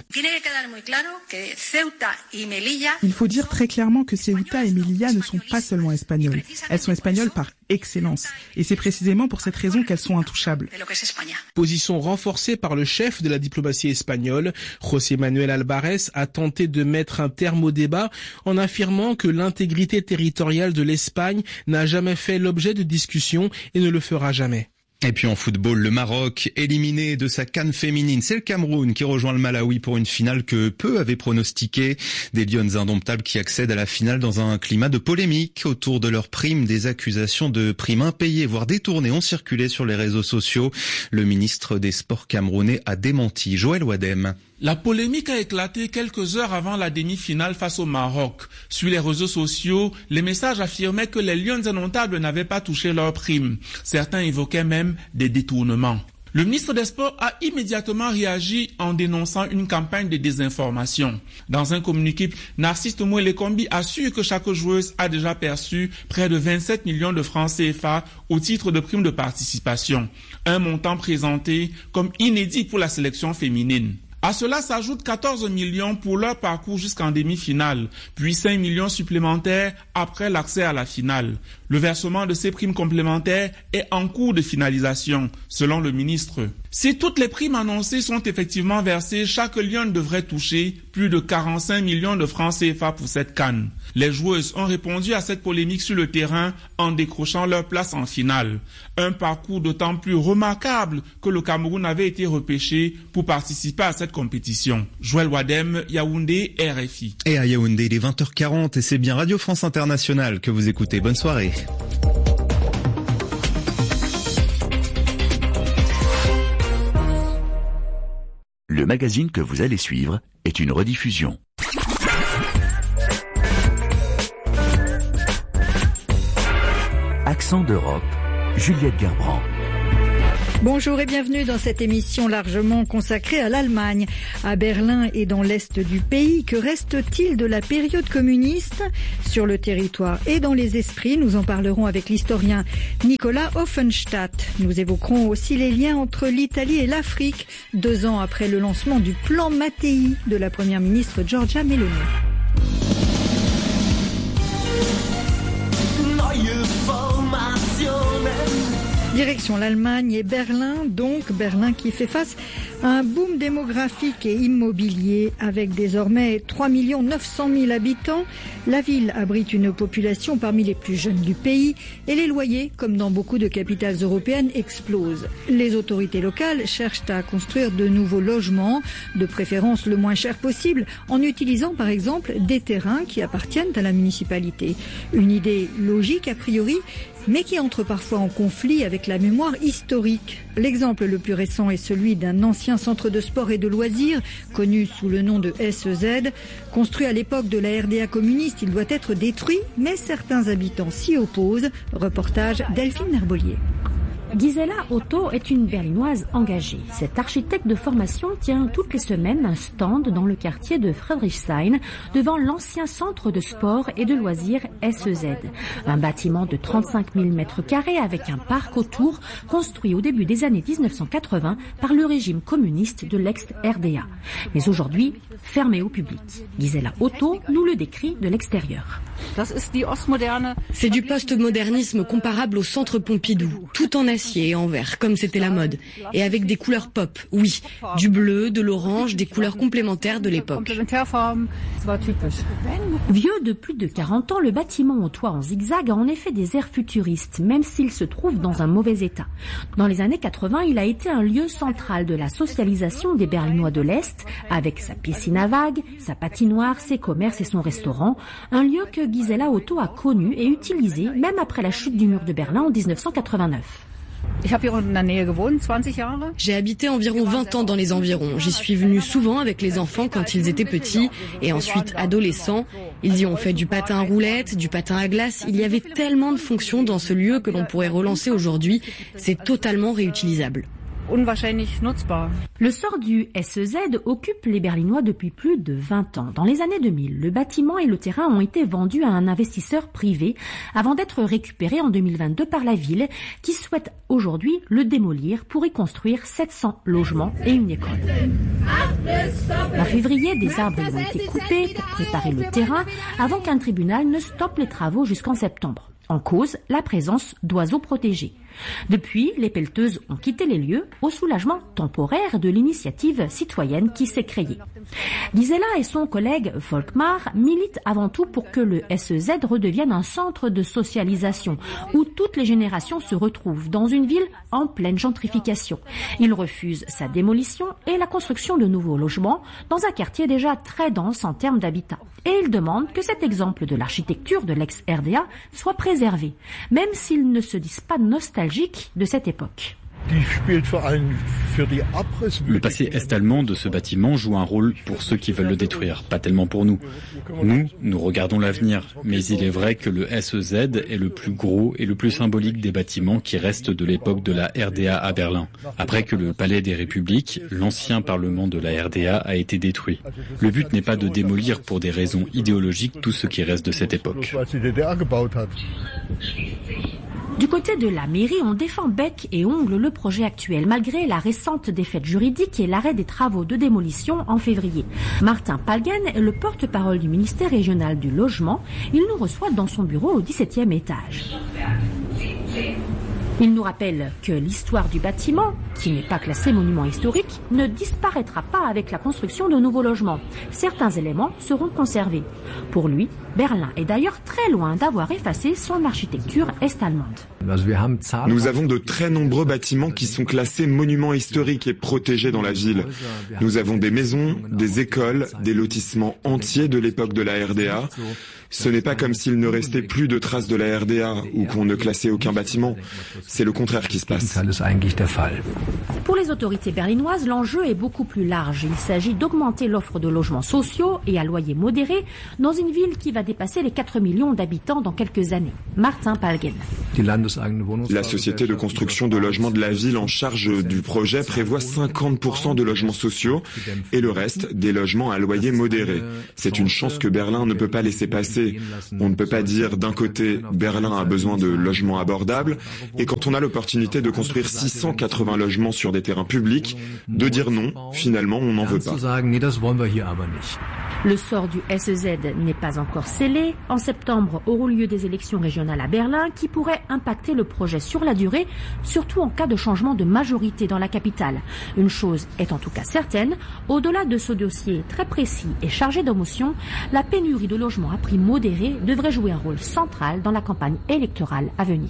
Il faut dire très clairement que Ceuta et Melilla ne sont pas seulement espagnoles. Elles sont espagnoles par excellence. Et c'est précisément pour cette raison qu'elles sont intouchables. Position renforcée par le chef de la diplomatie espagnole, José Manuel Alvarez, a tenté de mettre un terme au débat en affirmant que l'intégrité territoriale de l'Espagne n'a jamais fait l'objet de discussions et ne le fera jamais. Et puis en football, le Maroc, éliminé de sa CAN féminine. C'est le Cameroun qui rejoint le Malawi pour une finale que peu avaient pronostiquée. Des Lionnes indomptables qui accèdent à la finale dans un climat de polémique autour de leurs primes. Des accusations de primes impayées, voire détournées, ont circulé sur les réseaux sociaux. Le ministre des Sports camerounais a démenti. Joël Wadem. La polémique a éclaté quelques heures avant la demi-finale face au Maroc. Sur les réseaux sociaux, les messages affirmaient que les Lions indomptables n'avaient pas touché leurs primes. Certains évoquaient même des détournements. Le ministre des Sports a immédiatement réagi en dénonçant une campagne de désinformation. Dans un communiqué, Narcisse Tomoué-Lekombi assure que chaque joueuse a déjà perçu près de vingt-sept millions de francs C F A au titre de primes de participation. Un montant présenté comme inédit pour la sélection féminine. À cela s'ajoutent quatorze millions pour leur parcours jusqu'en demi-finale, puis cinq millions supplémentaires après l'accès à la finale. Le versement de ces primes complémentaires est en cours de finalisation, selon le ministre. Si toutes les primes annoncées sont effectivement versées, chaque Lion devrait toucher plus de quarante-cinq millions de francs C F A pour cette CAN. Les joueuses ont répondu à cette polémique sur le terrain en décrochant leur place en finale. Un parcours d'autant plus remarquable que le Cameroun avait été repêché pour participer à cette compétition. Joël Wadem, Yaoundé, R F I. Et à Yaoundé, il est vingt heures quarante et c'est bien Radio France Internationale que vous écoutez. Bonne soirée. Le magazine que vous allez suivre est une rediffusion. Accent d'Europe, Juliette Gerbrand. Bonjour et bienvenue dans cette émission largement consacrée à l'Allemagne. À Berlin et dans l'est du pays, que reste-t-il de la période communiste ? Sur le territoire et dans les esprits, nous en parlerons avec l'historien Nicolas Offenstadt. Nous évoquerons aussi les liens entre l'Italie et l'Afrique, deux ans après le lancement du plan Mattei de la première ministre Giorgia Meloni. Direction l'Allemagne et Berlin, donc Berlin qui fait face à un boom démographique et immobilier avec désormais trois millions neuf cent mille habitants. La ville abrite une population parmi les plus jeunes du pays et les loyers, comme dans beaucoup de capitales européennes, explosent. Les autorités locales cherchent à construire de nouveaux logements, de préférence le moins cher possible, en utilisant par exemple des terrains qui appartiennent à la municipalité. Une idée logique a priori, mais qui entre parfois en conflit avec la mémoire historique. L'exemple le plus récent est celui d'un ancien centre de sport et de loisirs, connu sous le nom de S E Z. Construit à l'époque de la R D A communiste, il doit être détruit, mais certains habitants s'y opposent. Reportage Delphine Herbolier. Gisela Otto est une Berlinoise engagée. Cette architecte de formation tient toutes les semaines un stand dans le quartier de Friedrichshain, devant l'ancien centre de sport et de loisirs S E Z. Un bâtiment de trente-cinq mille mètres carrés avec un parc autour, construit au début des années mille neuf cent quatre-vingts par le régime communiste de l'ex-R D A. Mais aujourd'hui, fermé au public. Gisela Otto nous le décrit de l'extérieur. C'est du post-modernisme comparable au centre Pompidou, tout en acier et en verre, comme c'était la mode. Et avec des couleurs pop, oui, du bleu, de l'orange, des couleurs complémentaires de l'époque. Vieux de plus de quarante ans, le bâtiment au toit en zigzag a en effet des airs futuristes, même s'il se trouve dans un mauvais état. Dans les années quatre-vingts, il a été un lieu central de la socialisation des Berlinois de l'Est, avec sa piscine à vagues, sa patinoire, ses commerces et son restaurant, un lieu que Gisela Otto a connu et utilisé même après la chute du mur de Berlin en mille neuf cent quatre-vingt-neuf. J'ai habité environ vingt ans dans les environs. J'y suis venue souvent avec les enfants quand ils étaient petits et ensuite adolescents. Ils y ont fait du patin à roulettes, du patin à glace. Il y avait tellement de fonctions dans ce lieu que l'on pourrait relancer aujourd'hui. C'est totalement réutilisable. Le sort du S E Z occupe les Berlinois depuis plus de vingt ans. Dans les années deux mille, le bâtiment et le terrain ont été vendus à un investisseur privé avant d'être récupérés en deux mille vingt-deux par la ville qui souhaite aujourd'hui le démolir pour y construire sept cents logements et une école. En février, des arbres ont été coupés pour préparer le terrain avant qu'un tribunal ne stoppe les travaux jusqu'en septembre. En cause, la présence d'oiseaux protégés. Depuis, les pelleteuses ont quitté les lieux au soulagement temporaire de l'initiative citoyenne qui s'est créée. Gisela et son collègue Volkmar militent avant tout pour que le S E Z redevienne un centre de socialisation où toutes les générations se retrouvent dans une ville en pleine gentrification. Ils refusent sa démolition et la construction de nouveaux logements dans un quartier déjà très dense en termes d'habitat. Et ils demandent que cet exemple de l'architecture de l'ex-R D A soit préservé, même s'ils ne se disent pas nostalgiques de cette époque. Le passé est-allemand de ce bâtiment joue un rôle pour ceux qui veulent le détruire, pas tellement pour nous. Nous, nous regardons l'avenir, mais il est vrai que le S E Z est le plus gros et le plus symbolique des bâtiments qui restent de l'époque de la R D A à Berlin. Après que le Palais des Républiques, l'ancien parlement de la R D A, a été détruit. Le but n'est pas de démolir pour des raisons idéologiques tout ce qui reste de cette époque. Du côté de la mairie, on défend bec et ongle le projet actuel, malgré la récente défaite juridique et l'arrêt des travaux de démolition en février. Martin Palgen est le porte-parole du ministère régional du logement. Il nous reçoit dans son bureau au dix-septième étage. Il nous rappelle que l'histoire du bâtiment, qui n'est pas classé monument historique, ne disparaîtra pas avec la construction de nouveaux logements. Certains éléments seront conservés. Pour lui, Berlin est d'ailleurs très loin d'avoir effacé son architecture est-allemande. Nous avons de très nombreux bâtiments qui sont classés monuments historiques et protégés dans la ville. Nous avons des maisons, des écoles, des lotissements entiers de l'époque de la R D A. Ce n'est pas comme s'il ne restait plus de traces de la R D A ou qu'on ne classait aucun bâtiment. C'est le contraire qui se passe. Pour les autorités berlinoises, l'enjeu est beaucoup plus large. Il s'agit d'augmenter l'offre de logements sociaux et à loyer modéré dans une ville qui va dépasser les quatre millions d'habitants dans quelques années. Martin Palgen. La société de construction de logements de la ville en charge du projet prévoit cinquante pour cent de logements sociaux et le reste des logements à loyer modéré. C'est une chance que Berlin ne peut pas laisser passer. On ne peut pas dire d'un côté Berlin a besoin de logements abordables et quand on a l'opportunité de construire six cent quatre-vingts logements sur des terrains publics, de dire non, finalement on n'en veut pas. Le sort du S E Z n'est pas encore scellé. En septembre auront lieu des élections régionales à Berlin qui pourraient impacter le projet sur la durée, surtout en cas de changement de majorité dans la capitale. Une chose est en tout cas certaine, au-delà de ce dossier très précis et chargé d'émotions, la pénurie de logements à prix modéré devrait jouer un rôle central dans la campagne électorale à venir.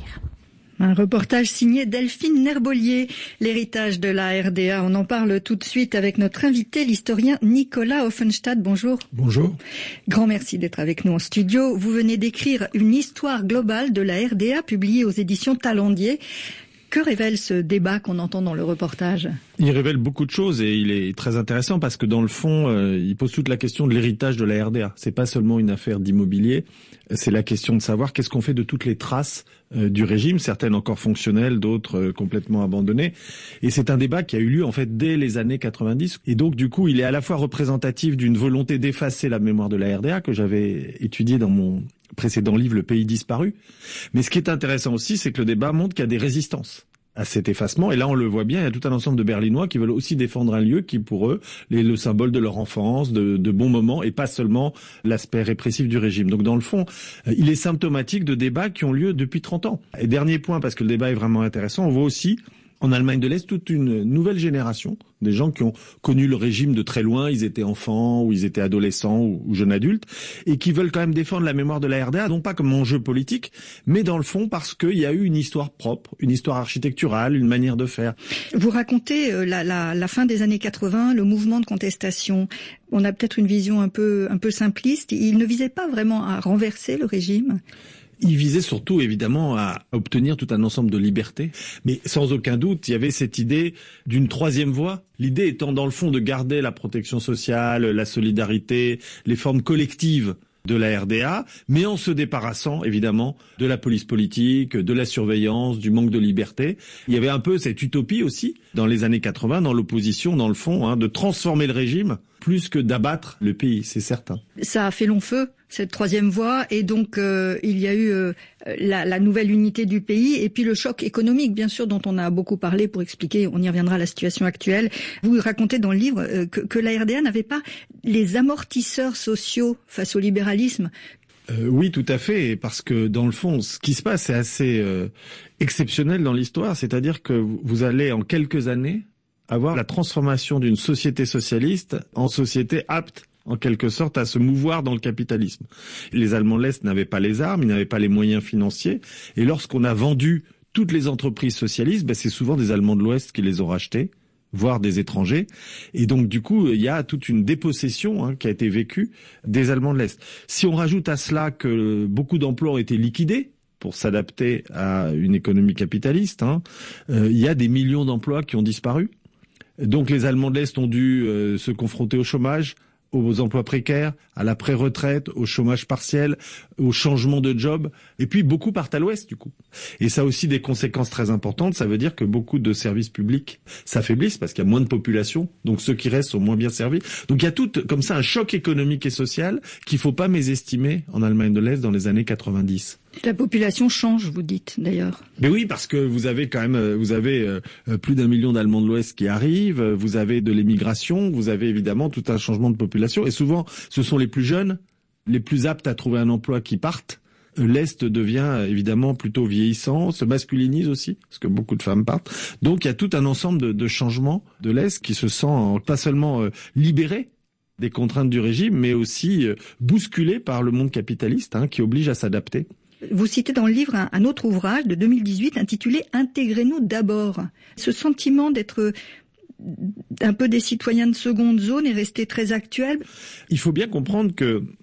Un reportage signé Delphine Nerbolier, l'héritage de la R D A. On en parle tout de suite avec notre invité, l'historien Nicolas Offenstadt. Bonjour. Bonjour. Grand merci d'être avec nous en studio. Vous venez d'écrire une histoire globale de la R D A publiée aux éditions Talandier. Que révèle ce débat qu'on entend dans le reportage ? Il révèle beaucoup de choses et il est très intéressant parce que dans le fond, euh, il pose toute la question de l'héritage de la R D A. C'est pas seulement une affaire d'immobilier, c'est la question de savoir qu'est-ce qu'on fait de toutes les traces euh, du régime, certaines encore fonctionnelles, d'autres euh, complètement abandonnées. Et c'est un débat qui a eu lieu en fait dès les années quatre-vingt-dix. Et donc du coup, il est à la fois représentatif d'une volonté d'effacer la mémoire de la R D A que j'avais étudiée dans mon précédent livre, Le pays disparu. Mais ce qui est intéressant aussi, c'est que le débat montre qu'il y a des résistances à cet effacement. Et là, on le voit bien, il y a tout un ensemble de Berlinois qui veulent aussi défendre un lieu qui, pour eux, est le symbole de leur enfance, de, de bons moments, et pas seulement l'aspect répressif du régime. Donc, dans le fond, il est symptomatique de débats qui ont lieu depuis trente ans. Et dernier point, parce que le débat est vraiment intéressant, on voit aussi en Allemagne de l'Est toute une nouvelle génération, des gens qui ont connu le régime de très loin, ils étaient enfants ou ils étaient adolescents ou, ou jeunes adultes, et qui veulent quand même défendre la mémoire de la R D A, non pas comme enjeu politique, mais dans le fond parce qu'il y a eu une histoire propre, une histoire architecturale, une manière de faire. Vous racontez euh, la, la, la fin des années quatre-vingts, le mouvement de contestation. On a peut-être une vision un peu, un peu simpliste. Il ne visait pas vraiment à renverser le régime. Il visait surtout, évidemment, à obtenir tout un ensemble de libertés. Mais sans aucun doute, il y avait cette idée d'une troisième voie. L'idée étant, dans le fond, de garder la protection sociale, la solidarité, les formes collectives de la R D A, mais en se débarrassant, évidemment, de la police politique, de la surveillance, du manque de liberté. Il y avait un peu cette utopie aussi, dans les années quatre-vingts, dans l'opposition, dans le fond, hein, de transformer le régime plus que d'abattre le pays, c'est certain. Ça a fait long feu, cette troisième voie, et donc euh, il y a eu euh, la, la nouvelle unité du pays, et puis le choc économique, bien sûr, dont on a beaucoup parlé pour expliquer, on y reviendra, la situation actuelle. Vous racontez dans le livre euh, que, que la R D A n'avait pas les amortisseurs sociaux face au libéralisme. Euh, oui, tout à fait, parce que dans le fond, ce qui se passe est assez euh, exceptionnel dans l'histoire, c'est-à-dire que vous allez en quelques années avoir la transformation d'une société socialiste en société apte, en quelque sorte, à se mouvoir dans le capitalisme. Les Allemands de l'Est n'avaient pas les armes, ils n'avaient pas les moyens financiers, et lorsqu'on a vendu toutes les entreprises socialistes, ben c'est souvent des Allemands de l'Ouest qui les ont rachetées, voire des étrangers. Et donc, du coup, il y a toute une dépossession hein, qui a été vécue des Allemands de l'Est. Si on rajoute à cela que beaucoup d'emplois ont été liquidés pour s'adapter à une économie capitaliste, hein, euh, il y a des millions d'emplois qui ont disparu. Donc, les Allemands de l'Est ont dû euh, se confronter au chômage, aux emplois précaires, à la pré-retraite, au chômage partiel, au changement de job. Et puis, beaucoup partent à l'ouest, du coup. Et ça a aussi des conséquences très importantes. Ça veut dire que beaucoup de services publics s'affaiblissent parce qu'il y a moins de population. Donc, ceux qui restent sont moins bien servis. Donc, il y a tout, comme ça, un choc économique et social qu'il faut pas mésestimer en Allemagne de l'Est dans les années quatre-vingt-dix. La population change, vous dites, d'ailleurs. Mais oui, parce que vous avez quand même, vous avez euh, plus d'un million d'Allemands de l'Ouest qui arrivent, vous avez de l'émigration, vous avez évidemment tout un changement de population. Et souvent, ce sont les plus jeunes, les plus aptes à trouver un emploi qui partent. L'Est devient évidemment plutôt vieillissant, se masculinise aussi, parce que beaucoup de femmes partent. Donc il y a tout un ensemble de, de changements de l'Est qui se sent pas seulement euh, libéré des contraintes du régime, mais aussi euh, bousculé par le monde capitaliste, hein, qui oblige à s'adapter. Vous citez dans le livre un, un autre ouvrage de deux mille dix-huit intitulé « Intégrez-nous d'abord ». Ce sentiment d'être un peu des citoyens de seconde zone est resté très actuel. Il faut bien comprendre que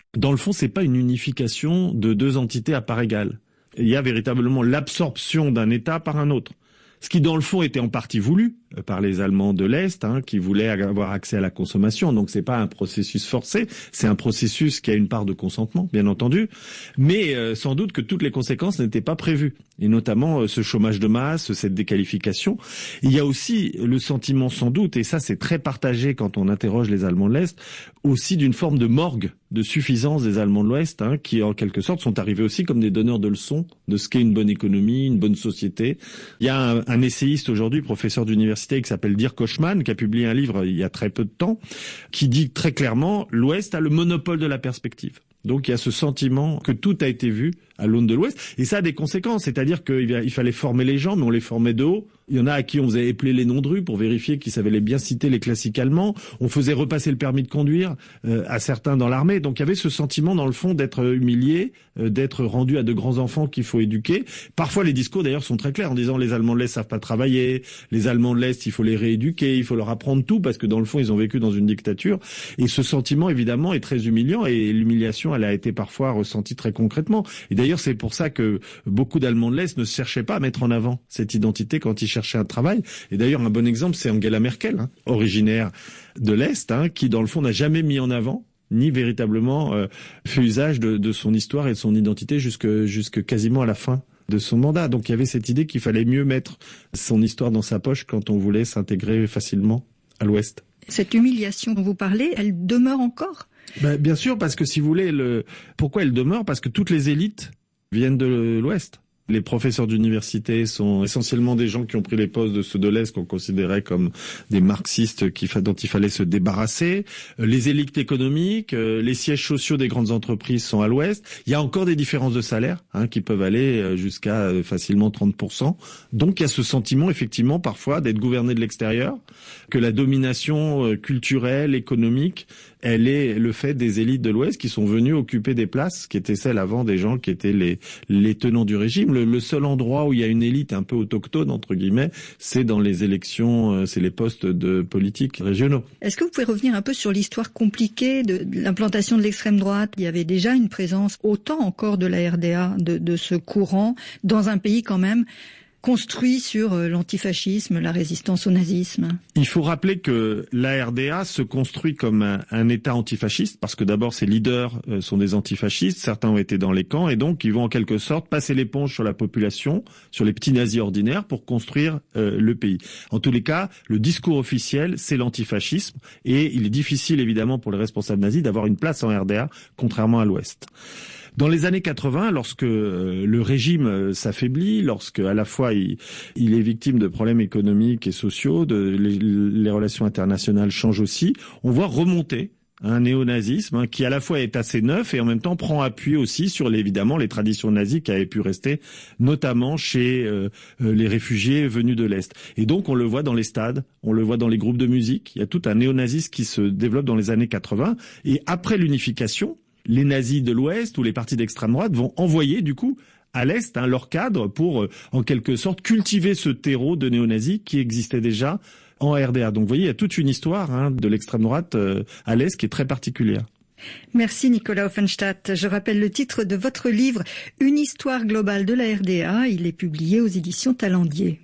Dans le fond, c'est pas une unification de deux entités à part égale. Il y a véritablement l'absorption d'un État par un autre. Ce qui, dans le fond, était en partie voulu par les Allemands de l'Est, hein, qui voulaient avoir accès à la consommation. Donc, c'est pas un processus forcé, c'est un processus qui a une part de consentement, bien entendu. Mais euh, sans doute que toutes les conséquences n'étaient pas prévues, et notamment euh, ce chômage de masse, cette déqualification. Il y a aussi le sentiment, sans doute, et ça c'est très partagé quand on interroge les Allemands de l'Est, aussi d'une forme de morgue, de suffisance des Allemands de l'Ouest, hein, qui en quelque sorte sont arrivés aussi comme des donneurs de leçons de ce qu'est une bonne économie, une bonne société. Il y a un, un essayiste aujourd'hui, professeur d'université, qui s'appelle Dirk Kochman, qui a publié un livre il y a très peu de temps, qui dit très clairement « l'Ouest a le monopole de la perspective ». Donc il y a ce sentiment que tout a été vu à l'aune de l'Ouest, et ça a des conséquences, c'est-à-dire qu'il fallait former les gens, mais on les formait de haut. Il y en a à qui on faisait épeler les noms de rue pour vérifier qu'ils savaient les bien citer les classiques allemands. On faisait repasser le permis de conduire euh, à certains dans l'armée. Donc il y avait ce sentiment dans le fond d'être humilié, euh, d'être rendu à de grands enfants qu'il faut éduquer. Parfois les discours d'ailleurs sont très clairs en disant les Allemands de l'Est savent pas travailler, les Allemands de l'Est il faut les rééduquer, il faut leur apprendre tout parce que dans le fond ils ont vécu dans une dictature. Et ce sentiment évidemment est très humiliant et l'humiliation elle a été parfois ressentie très concrètement. Et d'ailleurs c'est pour ça que beaucoup d'Allemands de l'Est ne cherchaient pas à mettre en avant cette identité quand ils cherchaient un travail. Et d'ailleurs, un bon exemple, c'est Angela Merkel, hein, originaire de l'Est, hein, qui dans le fond n'a jamais mis en avant ni véritablement euh, fait usage de, de son histoire et de son identité jusque, jusque quasiment à la fin de son mandat. Donc il y avait cette idée qu'il fallait mieux mettre son histoire dans sa poche quand on voulait s'intégrer facilement à l'Ouest. Cette humiliation dont vous parlez, elle demeure encore ? Ben, bien sûr, parce que si vous voulez, le... pourquoi elle demeure ? Parce que toutes les élites viennent de l'Ouest. Les professeurs d'université sont essentiellement des gens qui ont pris les postes de ceux de l'Est qu'on considérait comme des marxistes qui, dont il fallait se débarrasser. Les élites économiques, les sièges sociaux des grandes entreprises sont à l'Ouest. Il y a encore des différences de salaire hein, qui peuvent aller jusqu'à facilement trente pour cent. Donc il y a ce sentiment effectivement parfois d'être gouverné de l'extérieur, que la domination culturelle, économique, elle est le fait des élites de l'Ouest qui sont venues occuper des places qui étaient celles avant des gens qui étaient les, les tenants du régime. Le, le seul endroit où il y a une élite un peu autochtone, entre guillemets, c'est dans les élections, c'est les postes de politique régionaux. Est-ce que vous pouvez revenir un peu sur l'histoire compliquée de, de l'implantation de l'extrême droite ? Il y avait déjà une présence, autant encore de la R D A, de, de ce courant, dans un pays quand même construit sur l'antifascisme, la résistance au nazisme. Il faut rappeler que la R D A se construit comme un, un État antifasciste, parce que d'abord ses leaders euh, sont des antifascistes, certains ont été dans les camps, et donc ils vont en quelque sorte passer l'éponge sur la population, sur les petits nazis ordinaires, pour construire euh, le pays. En tous les cas, le discours officiel, c'est l'antifascisme, et il est difficile évidemment pour les responsables nazis d'avoir une place en R D A, contrairement à l'Ouest. Dans les années quatre-vingts, lorsque euh, le régime euh, s'affaiblit, lorsque à la fois il, il est victime de problèmes économiques et sociaux, de, les, les relations internationales changent aussi, on voit remonter un néonazisme hein, qui à la fois est assez neuf et en même temps prend appui aussi sur les, évidemment les traditions nazies qui avaient pu rester, notamment chez euh, les réfugiés venus de l'Est. Et donc on le voit dans les stades, on le voit dans les groupes de musique, il y a tout un néonazisme qui se développe dans les années quatre-vingts. Et après l'unification, les nazis de l'Ouest ou les partis d'extrême droite vont envoyer du coup à l'Est hein, leur cadre pour euh, en quelque sorte cultiver ce terreau de néo-nazis qui existait déjà en R D A. Donc vous voyez, il y a toute une histoire hein, de l'extrême droite euh, à l'Est qui est très particulière. Merci Nicolas Offenstadt. Je rappelle le titre de votre livre « Une histoire globale de la R D A ». Il est publié aux éditions Talendier.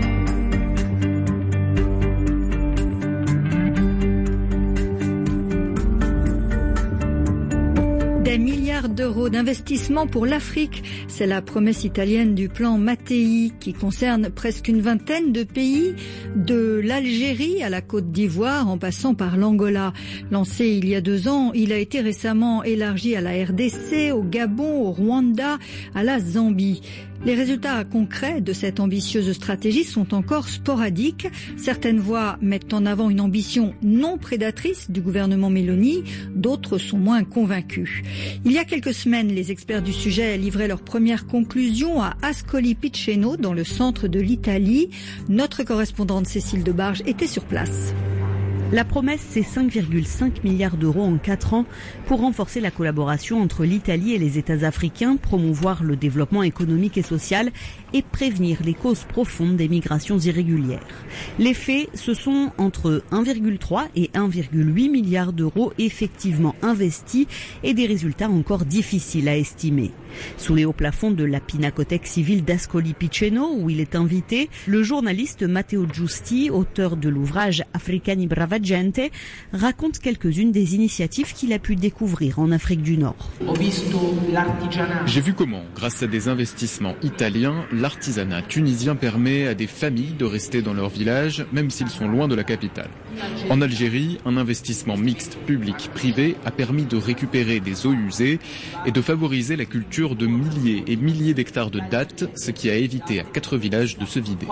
Des milliards d'euros d'investissement pour l'Afrique, c'est la promesse italienne du plan Mattei qui concerne presque une vingtaine de pays, de l'Algérie à la Côte d'Ivoire en passant par l'Angola. Lancé il y a deux ans, il a été récemment élargi à la R D C, au Gabon, au Rwanda, à la Zambie. Les résultats concrets de cette ambitieuse stratégie sont encore sporadiques. Certaines voix mettent en avant une ambition non prédatrice du gouvernement Meloni, d'autres sont moins convaincus. Il y a quelques semaines, les experts du sujet livraient leurs premières conclusions à Ascoli Piceno, dans le centre de l'Italie. Notre correspondante Cécile Debarge était sur place. La promesse, c'est cinq virgule cinq milliards d'euros en quatre ans pour renforcer la collaboration entre l'Italie et les États africains, promouvoir le développement économique et social et prévenir les causes profondes des migrations irrégulières. Les faits, ce sont entre un virgule trois et un virgule huit milliards d'euros effectivement investis et des résultats encore difficiles à estimer. Sous les hauts plafonds de la pinacothèque civile d'Ascoli Piceno, où il est invité, le journaliste Matteo Giusti, auteur de l'ouvrage Africani Brava Gente, raconte quelques-unes des initiatives qu'il a pu découvrir en Afrique du Nord. J'ai vu comment, grâce à des investissements italiens, l'artisanat tunisien permet à des familles de rester dans leur village, même s'ils sont loin de la capitale. En Algérie, un investissement mixte public-privé a permis de récupérer des eaux usées et de favoriser la culture de milliers et milliers d'hectares de dattes, ce qui a évité à quatre villages de se vider.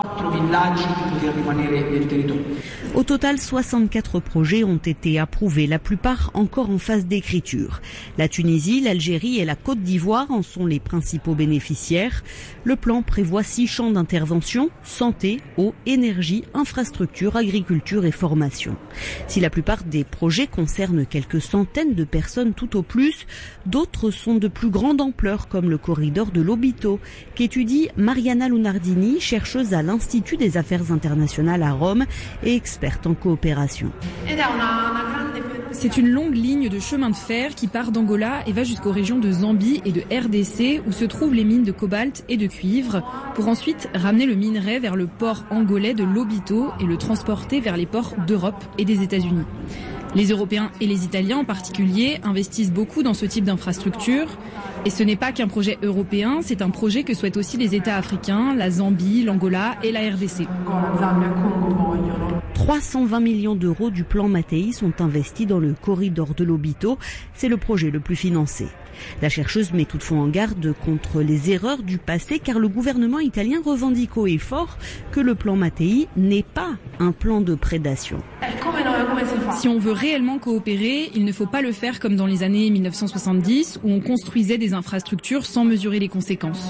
Au total, soixante-quatre projets ont été approuvés, la plupart encore en phase d'écriture. La Tunisie, l'Algérie et la Côte d'Ivoire en sont les principaux bénéficiaires. Le plan prévoit six champs d'intervention: santé, eau, énergie, infrastructure, agriculture et formation. Si la plupart des projets concernent quelques centaines de personnes tout au plus, d'autres sont de plus grande ampleur, comme le corridor de Lobito, qu'étudie Mariana Lunardini, chercheuse à l'Institut des Affaires internationales à Rome et experte en coopération. C'est une longue ligne de chemin de fer qui part d'Angola et va jusqu'aux régions de Zambie et de R D C, où se trouvent les mines de cobalt et de cuivre, pour ensuite ramener le minerai vers le port angolais de Lobito et le transporter vers les ports d'Europe et des États-Unis. Les Européens et les Italiens en particulier investissent beaucoup dans ce type d'infrastructure. Et ce n'est pas qu'un projet européen, c'est un projet que souhaitent aussi les États africains, la Zambie, l'Angola et la R D C. trois cent vingt millions d'euros du plan Mattei sont investis dans le corridor de Lobito. C'est le projet le plus financé. La chercheuse met toutefois en garde contre les erreurs du passé, car le gouvernement italien revendique haut et fort que le plan Mattei n'est pas un plan de prédation. Si on veut réellement coopérer, il ne faut pas le faire comme dans les années mille neuf cent soixante-dix, où on construisait des infrastructures sans mesurer les conséquences.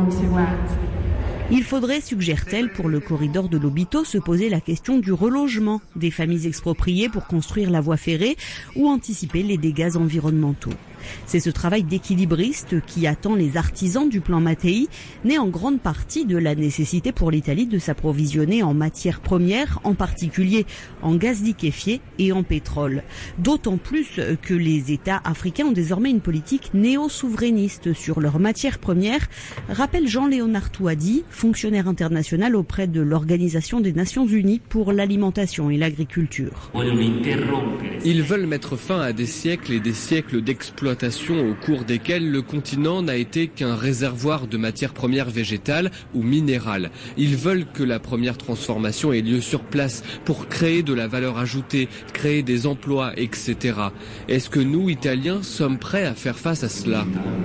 Il faudrait, suggère-t-elle, pour le corridor de Lobito, se poser la question du relogement des familles expropriées pour construire la voie ferrée ou anticiper les dégâts environnementaux. C'est ce travail d'équilibriste qui attend les artisans du plan Mattei, né en grande partie de la nécessité pour l'Italie de s'approvisionner en matières premières, en particulier en gaz liquéfié et en pétrole. D'autant plus que les États africains ont désormais une politique néo-souverainiste sur leurs matières premières, rappelle Jean-Léonard Touadi, fonctionnaire international auprès de l'Organisation des Nations Unies pour l'alimentation et l'agriculture. Ils veulent mettre fin à des siècles et des siècles d'exploitation au cours desquels le continent n'a été qu'un réservoir de matières premières végétales ou minérales. Ils veulent que la première transformation ait lieu sur place pour créer de la valeur ajoutée, créer des emplois, et cetera. Est-ce que nous, Italiens, sommes prêts à faire face à cela ?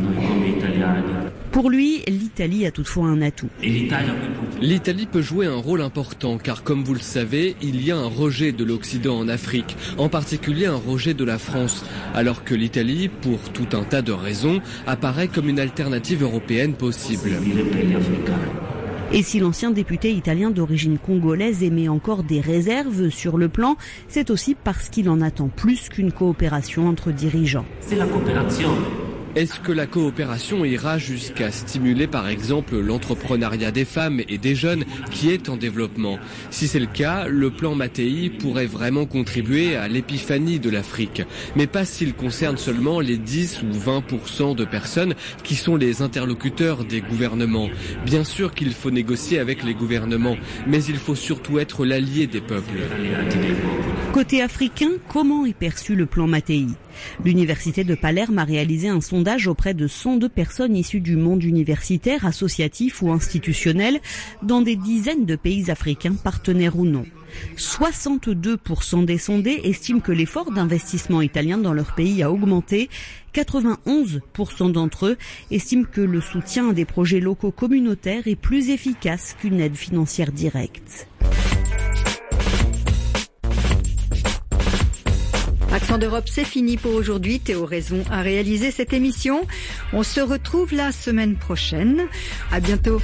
Pour lui, l'Italie a toutefois un atout. L'Italie peut jouer un rôle important car, comme vous le savez, il y a un rejet de l'Occident en Afrique, en particulier un rejet de la France, alors que l'Italie, pour tout un tas de raisons, apparaît comme une alternative européenne possible. Et si l'ancien député italien d'origine congolaise émet encore des réserves sur le plan, c'est aussi parce qu'il en attend plus qu'une coopération entre dirigeants. C'est la coopération. Est-ce que la coopération ira jusqu'à stimuler par exemple l'entrepreneuriat des femmes et des jeunes qui est en développement? Si c'est le cas, le plan Mattei pourrait vraiment contribuer à l'épiphanie de l'Afrique. Mais pas s'il concerne seulement les dix ou vingt pour cent de personnes qui sont les interlocuteurs des gouvernements. Bien sûr qu'il faut négocier avec les gouvernements, mais il faut surtout être l'allié des peuples. Côté africain, comment est perçu le plan Mattei? L'université de Palerme a réalisé un sondage auprès de cent deux personnes issues du monde universitaire, associatif ou institutionnel, dans des dizaines de pays africains, partenaires ou non. soixante-deux pour cent des sondés estiment que l'effort d'investissement italien dans leur pays a augmenté. quatre-vingt-onze pour cent d'entre eux estiment que le soutien à des projets locaux communautaires est plus efficace qu'une aide financière directe. Accent d'Europe, c'est fini pour aujourd'hui. Théo Raison a réalisé cette émission. On se retrouve la semaine prochaine. À bientôt.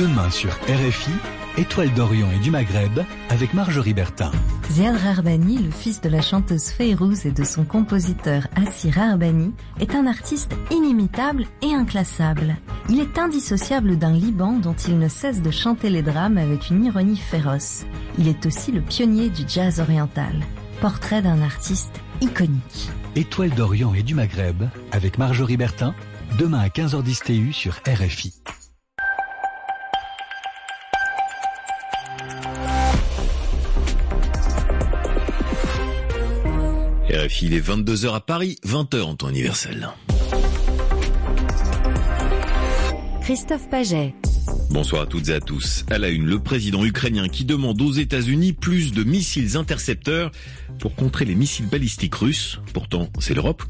Demain sur R F I, Étoile d'Orient et du Maghreb avec Marjorie Bertin. Ziad Rarbani, le fils de la chanteuse Feyrouz et de son compositeur Assi Rarbani, est un artiste inimitable et inclassable. Il est indissociable d'un Liban dont il ne cesse de chanter les drames avec une ironie féroce. Il est aussi le pionnier du jazz oriental. Portrait d'un artiste iconique. Étoile d'Orient et du Maghreb avec Marjorie Bertin, demain à quinze heures dix T U sur R F I. R F I, il est vingt-deux heures à Paris, vingt heures en temps universel. Christophe Paget. Bonsoir à toutes et à tous. À la une, le président ukrainien qui demande aux États-Unis plus de missiles intercepteurs pour contrer les missiles balistiques russes. Pourtant, c'est l'Europe